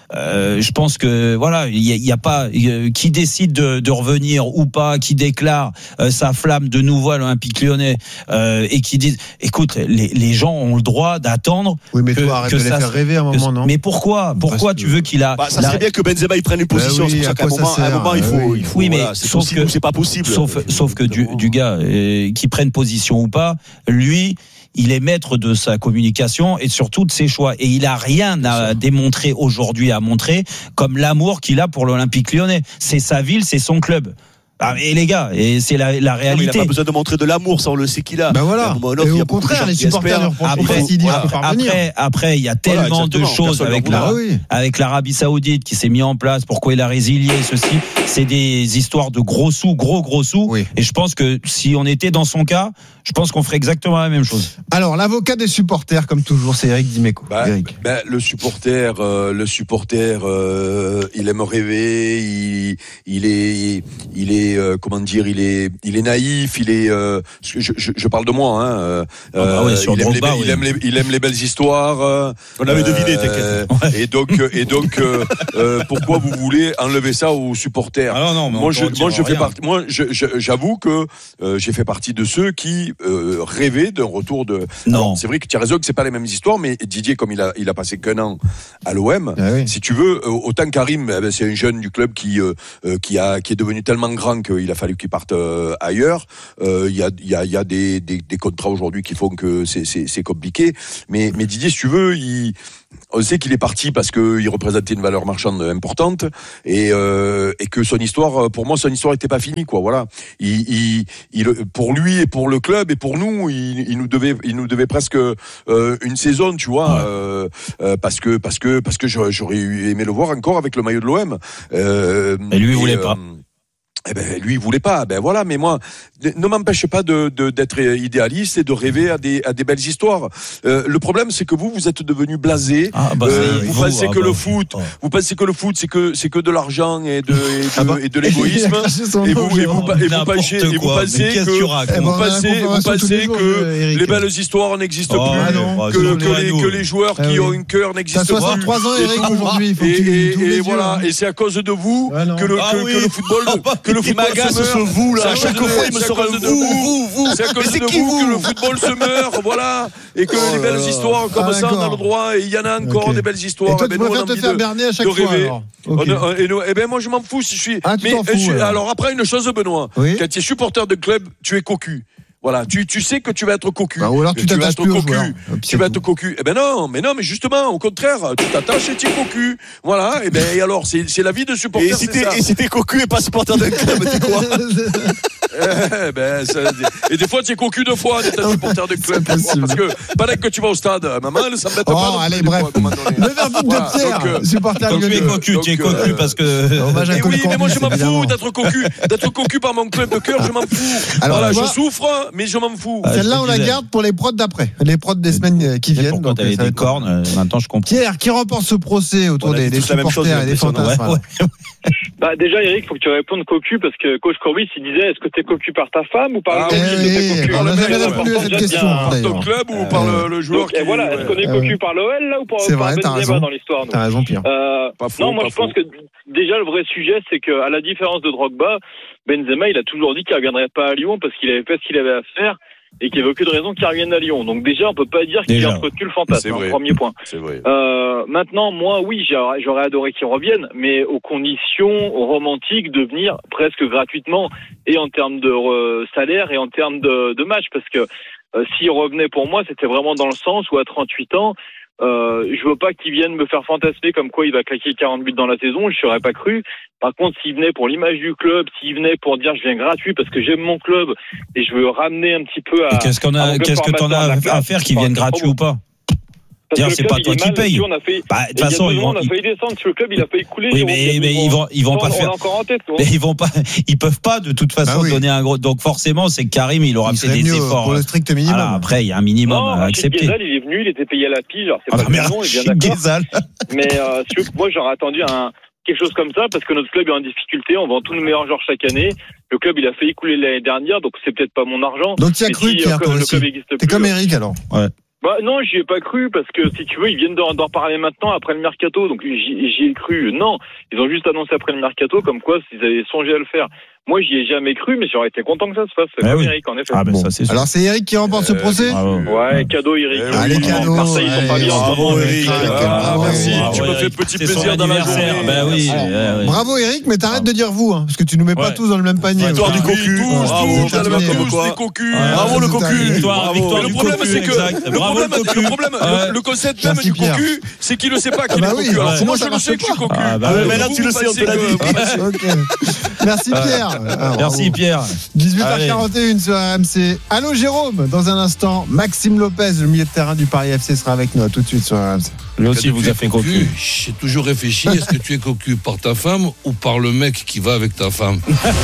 Speaker 18: Euh, je pense que voilà, il y, y a pas euh, qui décide de, de revenir ou pas, qui déclare euh, sa flamme de nouveau à l'Olympique Lyonnais euh, et qui dit, écoute, les, les gens ont le droit d'attendre.
Speaker 12: Oui, mais
Speaker 18: que,
Speaker 12: toi, arrête
Speaker 18: que
Speaker 12: de les
Speaker 18: ça,
Speaker 12: faire rêver à un moment, non?
Speaker 18: Mais pourquoi, pourquoi tu veux qu'il a
Speaker 13: bah, Ça serait
Speaker 18: la...
Speaker 13: bien que Benzema il prenne une position.
Speaker 12: Bah oui,
Speaker 13: c'est pour ça qu'à un moment, à un moment, il faut, oui, il faut.
Speaker 18: Oui, mais
Speaker 13: voilà, c'est
Speaker 18: sauf
Speaker 13: possible
Speaker 18: que
Speaker 13: ou c'est pas possible.
Speaker 18: Sauf, sauf que du, du gars euh, qui prenne position ou pas, lui. Il est maître de sa communication et surtout de ses choix. Et il a rien à démontrer aujourd'hui, à montrer, comme l'amour qu'il a pour l'Olympique Lyonnais. C'est sa ville, c'est son club. Ah, et les gars, et c'est la, la réalité.
Speaker 13: Non, il n'a pas besoin de montrer de l'amour, ça on le sait qu'il a.
Speaker 12: Ben voilà.
Speaker 13: Autre,
Speaker 12: et au contraire, les supporters leur
Speaker 18: après, voilà. après, après, il y a tellement voilà, de choses avec la, oui. avec l'Arabie Saoudite qui s'est mis en place. Pourquoi il a résilié ceci? C'est des histoires de gros sous, gros gros sous. Oui. Et je pense que si on était dans son cas, je pense qu'on ferait exactement la même chose.
Speaker 12: Alors, l'avocat des supporters, comme toujours, c'est Eric Dimeco.
Speaker 5: Bah, Eric. Bah, le supporter, euh, le supporter, euh, il aime rêver. Il, il est, il est. Euh, comment dire, il est, il est naïf, il est. Euh, je, je, je parle de moi, hein. Euh, ah bah ouais, il, aime les, bas, il, oui. aime les, il aime les belles histoires. Euh,
Speaker 13: On avait deviné, t'inquiète.
Speaker 5: Ouais. Et donc, et donc, euh, euh, pourquoi vous voulez enlever ça aux supporters?
Speaker 18: Ah non, non,
Speaker 5: moi, je, moi, je fais partie. Moi, je, je, j'avoue que euh, j'ai fait partie de ceux qui euh, rêvaient d'un retour de.
Speaker 18: Non.
Speaker 5: Alors, c'est vrai que tu as raison que c'est pas les mêmes histoires, mais Didier, comme il a, il a passé qu'un an à l'O M,
Speaker 12: ah oui.
Speaker 5: si tu veux, autant Karim, eh ben, c'est un jeune du club qui, euh, qui a, qui est devenu tellement grand qu'il a fallu qu'il parte euh, ailleurs. Il euh, y a, il y a, il y a des, des, des contrats aujourd'hui qui font que c'est, c'est, c'est compliqué. Mais, mais Didier, si tu veux, il, on sait qu'il est parti parce que il représentait une valeur marchande importante et, euh, et que son histoire, pour moi, son histoire n'était pas finie, quoi. Voilà. Il, il, il, pour lui et pour le club et pour nous, il, il nous devait, il nous devait presque euh, une saison, tu vois, ouais. euh, euh, parce que, parce que, parce que j'aurais, j'aurais aimé le voir encore avec le maillot de l'O M.
Speaker 18: Euh, et lui, il voulait euh, pas.
Speaker 5: Eh ben, lui, il voulait pas. Ben voilà, mais moi, ne m'empêche pas de, de d'être idéaliste et de rêver à des à des belles histoires. Euh, le problème, c'est que vous, vous êtes devenu blasé.
Speaker 18: Ah, bah,
Speaker 5: euh, vous, vous pensez
Speaker 18: ah,
Speaker 5: que
Speaker 18: bah,
Speaker 5: le foot, oh. vous pensez que le foot, c'est que c'est que de l'argent et de et de,
Speaker 12: ah bah,
Speaker 5: et de l'égoïsme. Et vous et vous et vous pensez et vous pensez que vous pensez vous pensez que les belles histoires n'existent
Speaker 12: oh,
Speaker 5: plus,
Speaker 12: ah non,
Speaker 5: que que les que les joueurs qui ah, ont oui. un cœur n'existent plus.
Speaker 12: T'as soixante-trois ans, Eric, aujourd'hui.
Speaker 5: Et voilà. Et c'est à cause de vous que le que le football que le football se
Speaker 13: vous là, à chaque fois il me sera vous, vous, vous.
Speaker 5: C'est à cause de vous que le football se meurt, voilà, et que oh les belles histoires comme ah, ça on a le droit, et il y en a encore okay. des belles histoires.
Speaker 12: Et toi, tu préfères te faire berner à chaque fois alors.
Speaker 5: Okay. On, et, et ben moi je m'en fous si je suis.
Speaker 12: Ah, mais fous, je,
Speaker 5: alors. alors après une chose, Benoît,
Speaker 12: oui.
Speaker 5: quand tu es supporter de club, tu es cocu. Voilà, tu, tu sais que tu vas être cocu.
Speaker 12: Bah, ou alors tu, tu vas être cocu.
Speaker 5: Tu vas être cocu. Eh ben non, mais non, mais justement, au contraire, tu t'attaches et tu es cocu. Voilà, et ben et alors, c'est, c'est la vie de supporter.
Speaker 13: Et si t'es, et si t'es cocu et pas supporter d'un club, t'es quoi?
Speaker 5: eh ben, ça, et des fois, tu es cocu deux fois d'être supporter de club. Parce que, pendant que tu vas au stade, maman, ça m'embête
Speaker 12: oh,
Speaker 5: pas.
Speaker 12: Oh, allez, bref. Le verdict de Pierre,
Speaker 5: donc,
Speaker 12: supporter
Speaker 18: de club. Tu es cocu, tu es cocu parce que.
Speaker 5: Oui, mais moi, je m'en fous d'être cocu. D'être cocu par mon club de cœur, je m'en fous. Voilà, je souffre, mais je m'en fous.
Speaker 12: Celle-là, on la garde pour les prods d'après, les prods des semaines qui viennent.
Speaker 18: Pourquoi t'avais des cornes, maintenant je comprends.
Speaker 12: Pierre, qui remporte ce procès autour des, des supporters et des fantasmes?
Speaker 1: Ouais, ouais. Bah déjà, Eric, faut que tu répondes cocu parce que coach Corbis, il disait, est-ce que t'es cocu par ta femme ou par
Speaker 5: ah,
Speaker 1: le
Speaker 5: oui,
Speaker 1: oui, cocu
Speaker 12: on n'a jamais répondu à cette question.
Speaker 5: Par ton club ou par le, le joueur
Speaker 1: donc, qui... Et voilà, est-ce qu'on est cocu par l'O L là ou par,
Speaker 12: c'est
Speaker 1: par
Speaker 12: vrai,
Speaker 1: Benzema dans l'histoire nous.
Speaker 12: T'as raison, Pierre.
Speaker 1: Euh, pas faux, non, moi je faux. pense que déjà le vrai sujet, c'est que à la différence de Drogba, Benzema, il a toujours dit qu'il reviendrait pas à Lyon parce qu'il avait fait ce qu'il avait à faire. Et qu'il n'y avait aucune raison qu'il revienne à Lyon. Donc déjà, on peut pas dire qu'il a entretenu le fantasme. Hein, premier point.
Speaker 5: C'est vrai.
Speaker 1: Euh, maintenant, moi, oui, j'aurais, j'aurais adoré qu'il revienne, mais aux conditions romantiques de venir presque gratuitement, et en termes de euh, salaire et en termes de, de match, parce que euh, s'il revenait pour moi, c'était vraiment dans le sens où à trente-huit ans, Euh, je veux pas qu'il vienne me faire fantasmer comme quoi il va claquer quarante buts dans la saison, je serais pas cru. Par contre, s'il venait pour l'image du club, s'il venait pour dire je viens gratuit parce que j'aime mon club et je veux ramener un petit peu à...
Speaker 18: Et qu'est-ce qu'on a, qu'est-ce que t'en as à faire qu'il vienne gratuit ou pas? D'ailleurs, c'est pas toi qui paye.
Speaker 1: Bah,
Speaker 18: de toute façon, ils vont.
Speaker 1: On a failli descendre sur le club, il a failli couler.
Speaker 18: Oui, mais, mais ils vont, ils vont pas faire. Mais ils vont pas, ils peuvent pas de toute façon bah oui. donner un gros. Donc forcément, c'est que Karim, il aura il fait des efforts.
Speaker 12: Pour le strict minimum.
Speaker 18: Voilà, après, il y a un minimum
Speaker 1: non,
Speaker 18: à accepter.
Speaker 1: Ghezal, il est venu, il était payé à la pige. Alors c'est
Speaker 18: ah
Speaker 1: pas
Speaker 18: bah,
Speaker 1: le nom, il est bien d'accord. Mais euh, moi, j'aurais attendu un quelque chose comme ça parce que notre club est en difficulté. On vend tous nos meilleurs joueurs chaque année. Le club, il a failli couler l'année dernière, donc c'est peut-être pas mon argent.
Speaker 12: Donc tu as cru, Pierre, toi aussi. T'es comme Eric alors.
Speaker 18: Ouais.
Speaker 1: Bah non, j'y ai pas cru parce que si tu veux, ils viennent d'en, d'en parler maintenant après le mercato, donc j'y, j'y ai cru. Non, ils ont juste annoncé après le mercato comme quoi ils avaient songé à le faire. Moi, j'y ai jamais cru, mais j'aurais été content que ça se fasse. C'est
Speaker 12: ah
Speaker 1: comme
Speaker 12: oui.
Speaker 1: Eric, en effet.
Speaker 12: Ah ben bon. Ça, c'est sûr. Alors c'est Eric qui remporte ce procès.
Speaker 1: Euh, ouais, cadeau Eric.
Speaker 12: Euh, Allez, cadeau.
Speaker 1: Marseille, ils sont pas bien.
Speaker 2: Bravo Eric.
Speaker 5: Ah, merci, tu me fais petit plaisir dans la journée.
Speaker 2: Ben oui.
Speaker 12: Bravo Eric, mais t'arrêtes de dire vous, parce que tu nous mets pas tous dans le même panier.
Speaker 5: Victoire du cocu.
Speaker 2: Bravo,
Speaker 5: tous les cocus.
Speaker 2: Bravo le cocu.
Speaker 5: Victoire du cocu. Le problème, c'est que le problème, le concept même du cocu, c'est qu'il ne sait pas qu'il est cocu. Alors moi, je le sais que je suis cocu.
Speaker 2: Mais là, tu le sais, on te l'a dit.
Speaker 12: Merci Pierre.
Speaker 2: Merci Pierre.
Speaker 12: dix-huit heures quarante et un sur R M C. Allô Jérôme, dans un instant, Maxime Lopez, le milieu de terrain du Paris F C, sera avec nous. À tout de suite sur R M C.
Speaker 2: Lui aussi vous a fait cocu.
Speaker 3: J'ai toujours réfléchi, est-ce que tu es cocu par ta femme ou par le mec qui va avec ta femme?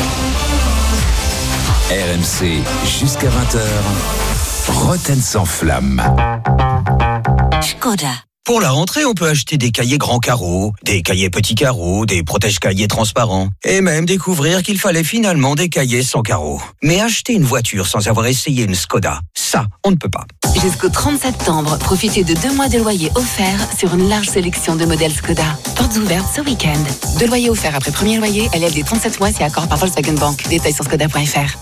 Speaker 19: R M C, jusqu'à vingt heures, Roten sans flamme.
Speaker 24: Skoda. Pour la rentrée, on peut acheter des cahiers grands carreaux, des cahiers petits carreaux, des protège-cahiers transparents, et même découvrir qu'il fallait finalement des cahiers sans carreaux. Mais acheter une voiture sans avoir essayé une Skoda, ça, on ne peut pas.
Speaker 23: Jusqu'au trente septembre, profitez de deux mois de loyer offerts sur une large sélection de modèles Skoda. Portes ouvertes ce week-end. Deux loyers offerts après premier loyer, L L D trente-sept mois si accord par Volkswagen Bank. Détails sur skoda point f r.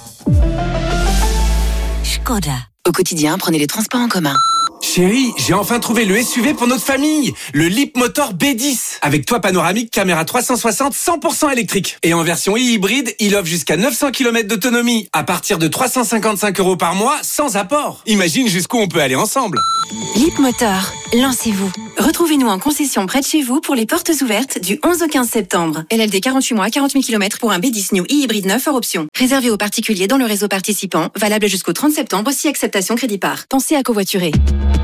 Speaker 23: Skoda. Au quotidien, prenez les transports en commun.
Speaker 6: Chérie, j'ai enfin trouvé le S U V pour notre famille, le Leapmotor B dix. Avec toit panoramique, caméra trois cent soixante, cent pour cent électrique. Et en version e-hybride, il offre jusqu'à neuf cents kilomètres d'autonomie, à partir de trois cent cinquante-cinq euros par mois, sans apport. Imagine jusqu'où on peut aller ensemble.
Speaker 23: Leapmotor, lancez-vous. Retrouvez-nous en concession près de chez vous pour les portes ouvertes du onze au quinze septembre. L L D quarante-huit mois, quarante mille kilomètres pour un B dix New e-hybride neuf hors option. Réservé aux particuliers dans le réseau participant, valable jusqu'au trente septembre si acceptation crédit par. Pensez à covoiturer.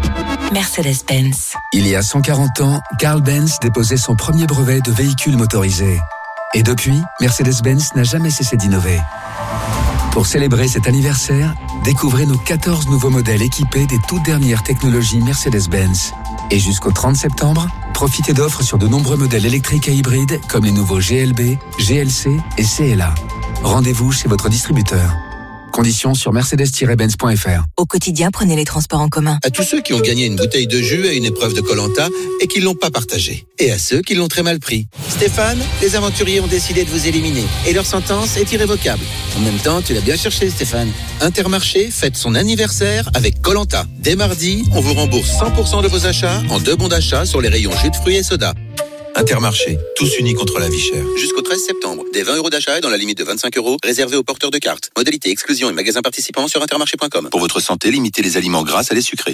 Speaker 23: Mercedes-Benz.
Speaker 15: Il y a cent quarante ans, Carl Benz déposait son premier brevet de véhicule motorisé. Et depuis, Mercedes-Benz n'a jamais cessé d'innover. Pour célébrer cet anniversaire, découvrez nos quatorze nouveaux modèles équipés des toutes dernières technologies Mercedes-Benz. Et jusqu'au trente septembre, profitez d'offres sur de nombreux modèles électriques et hybrides comme les nouveaux G L B, G L C et C L A. Rendez-vous chez votre distributeur. Conditions sur mercedes tiret benz point f r.
Speaker 23: Au quotidien, prenez les transports en commun.
Speaker 16: À tous ceux qui ont gagné une bouteille de jus à une épreuve de Koh-Lanta et qui ne l'ont pas partagé. Et à ceux qui l'ont très mal pris. Stéphane, les aventuriers ont décidé de vous éliminer. Et leur sentence est irrévocable. En même temps, tu l'as bien cherché, Stéphane. Intermarché fête son anniversaire avec Koh-Lanta. Dès mardi, on vous rembourse cent pour cent de vos achats en deux bons d'achat sur les rayons jus de fruits et soda. Intermarché, tous unis contre la vie chère. Jusqu'au treize septembre, des vingt euros d'achat et dans la limite de vingt-cinq euros, réservés aux porteurs de cartes. Modalité exclusion et magasins participants sur intermarché point com. Pour votre santé, limitez les aliments gras à les sucrés.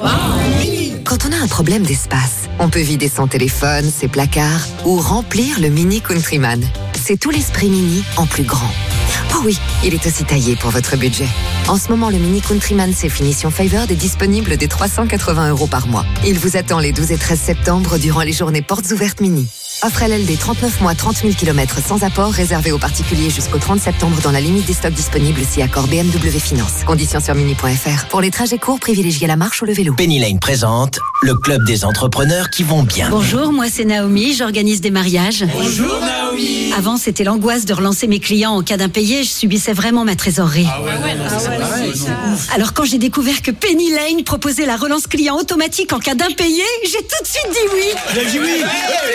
Speaker 23: Quand on a un problème d'espace, on peut vider son téléphone, ses placards ou remplir le Mini Countryman. C'est tout l'esprit Mini en plus grand. Oh oui, il est aussi taillé pour votre budget. En ce moment, le Mini Countryman C Finition Favored est disponible dès trois cent quatre-vingts euros par mois. Il vous attend les douze et treize septembre durant les journées portes ouvertes Mini. Offre L L D trente-neuf mois, trente mille kilomètres sans apport, réservé aux particuliers jusqu'au trente septembre dans la limite des stocks disponibles si accord B M W Finance. Conditions sur mini point f r. Pour les trajets courts, privilégiez la marche ou le vélo.
Speaker 17: Penny Lane présente le club des entrepreneurs qui vont bien.
Speaker 26: Bonjour, moi c'est Naomi, j'organise des mariages.
Speaker 17: Bonjour Naomi.
Speaker 26: Avant, c'était l'angoisse de relancer mes clients en cas d'impayé, je subissais vraiment ma trésorerie.
Speaker 17: Ah ouais, ouais, non, c'est pareil.
Speaker 26: Alors quand j'ai découvert que Penny Lane proposait la relance client automatique en cas d'impayé, j'ai tout de suite dit oui.
Speaker 17: J'ai dit oui.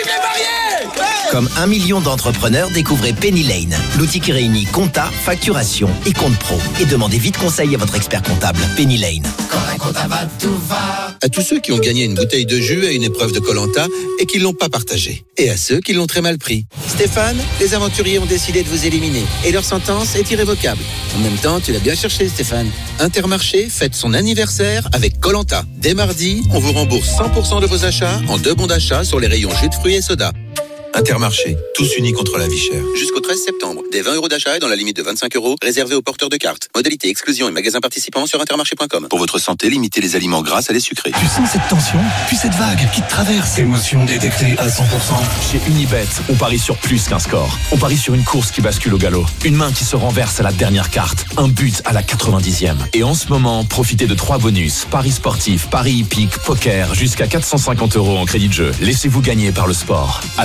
Speaker 17: Comme un million d'entrepreneurs, découvrez Penny Lane, l'outil qui réunit compta, facturation et compte pro. Et demandez vite conseil à votre expert comptable. Penny Lane.
Speaker 16: Quand un comptable va, tout va. À tous ceux qui ont gagné une bouteille de jus à une épreuve de Koh-Lanta et qui ne l'ont pas partagé. Et à ceux qui l'ont très mal pris. Stéphane, les aventuriers ont décidé de vous éliminer. Et leur sentence est irrévocable. En même temps, tu l'as bien cherché, Stéphane. Intermarché fête son anniversaire avec Koh-Lanta. Dès mardi, on vous rembourse cent pour cent de vos achats en deux bons d'achat sur les rayons jus de fruits et soda. Intermarché, tous unis contre la vie chère. Jusqu'au treize septembre, des vingt euros d'achat et dans la limite de vingt-cinq euros, réservés aux porteurs de cartes. Modalité exclusion et magasins participants sur intermarché point com. Pour votre santé, limitez les aliments gras à les sucrés.
Speaker 27: Tu sens cette tension, puis cette vague qui te traverse. Émotion détectée à cent pour cent.
Speaker 28: Chez Unibet, on parie sur plus qu'un score. On parie sur une course qui bascule au galop. Une main qui se renverse à la dernière carte. Un but à la quatre-vingt-dixième. Et en ce moment, profitez de trois bonus. Paris sportif, paris hippique, poker, jusqu'à quatre cent cinquante euros en crédit de jeu. Laissez-vous gagner par le sport. Avec Unibet,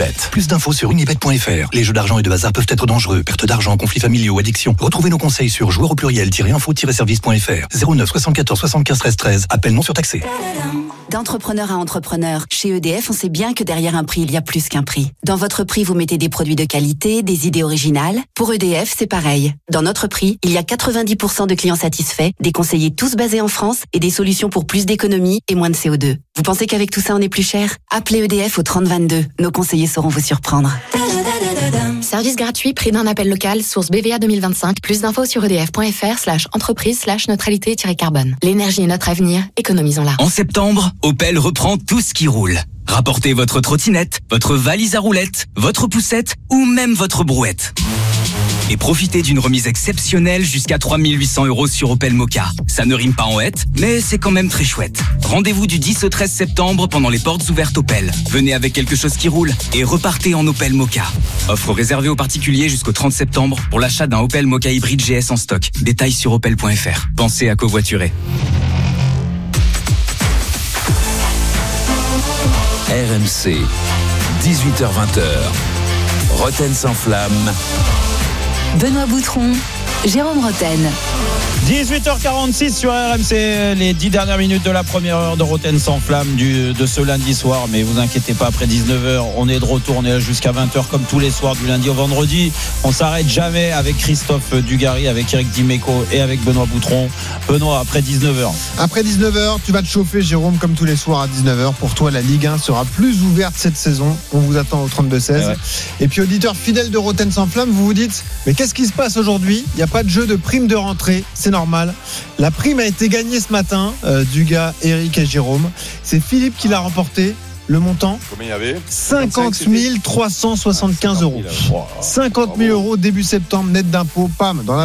Speaker 27: Unibet. Plus d'infos sur unibet point f r. Les jeux d'argent et de hasard peuvent être dangereux. Perte d'argent, conflits familiaux, addiction. Retrouvez nos conseils sur joueurs au pluriel-info-service point f r. zéro neuf soixante-quatorze soixante-quinze treize treize. Appel non surtaxé.
Speaker 4: D'entrepreneur à entrepreneur, chez E D F, on sait bien que derrière un prix, il y a plus qu'un prix. Dans votre prix, vous mettez des produits de qualité, des idées originales. Pour E D F, c'est pareil. Dans notre prix, il y a quatre-vingt-dix pour cent de clients satisfaits, des conseillers tous basés en France et des solutions pour plus d'économie et moins de C O deux. Vous pensez qu'avec tout ça, on est plus cher ? Appelez E D F au trente vingt-deux. Nos conseillers sauront vous surprendre.
Speaker 7: Service gratuit, prix d'un appel local, source B V A deux mille vingt-cinq. Plus d'infos sur edf.fr slash entreprise slash neutralité-carbone. L'énergie est notre avenir, économisons-la.
Speaker 9: En septembre, Opel reprend tout ce qui roule. Rapportez votre trottinette, votre valise à roulettes, votre poussette ou même votre brouette. Et profitez d'une remise exceptionnelle jusqu'à trois mille huit cents euros sur Opel Mokka. Ça ne rime pas en hête, mais c'est quand même très chouette. Rendez-vous du dix au treize septembre pendant les portes ouvertes Opel. Venez avec quelque chose qui roule et repartez en Opel Mokka. Offre réservée aux particuliers jusqu'au trente septembre pour l'achat d'un Opel Mokka hybride G S en stock. Détails sur opel point f r. Pensez à covoiturer.
Speaker 19: R M C, dix-huit heures vingt. Roten sans flamme.
Speaker 26: Benoît Boutron, Jérôme Roten.
Speaker 18: dix-huit heures quarante-six sur R M C, les dix dernières minutes de la première heure de Roten sans flamme du, de ce lundi soir. Mais vous inquiétez pas, après dix-neuf heures, on est de retour, on est là jusqu'à vingt heures comme tous les soirs du lundi au vendredi. On s'arrête jamais avec Christophe Dugarry, avec Eric Dimeco et avec Benoît Boutron. Benoît, après dix-neuf heures.
Speaker 12: Après dix-neuf heures, tu vas te chauffer, Jérôme, comme tous les soirs à dix-neuf heures. Pour toi, la Ligue un sera plus ouverte cette saison. On vous attend au trente-deux seize. Ouais. Et puis, auditeurs fidèles de Roten sans flamme, vous vous dites, mais qu'est-ce qui se passe aujourd'hui ? Il n'y a pas de jeu de prime de rentrée, c'est normal. La prime a été gagnée ce matin, euh, Dugas, Eric et Jérôme. C'est Philippe qui l'a remporté. Le montant ?
Speaker 5: Combien il y avait ?
Speaker 12: cinquante mille trois cent soixante-quinze euros. cinquante mille euros début septembre, net d'impôts, pam, dans la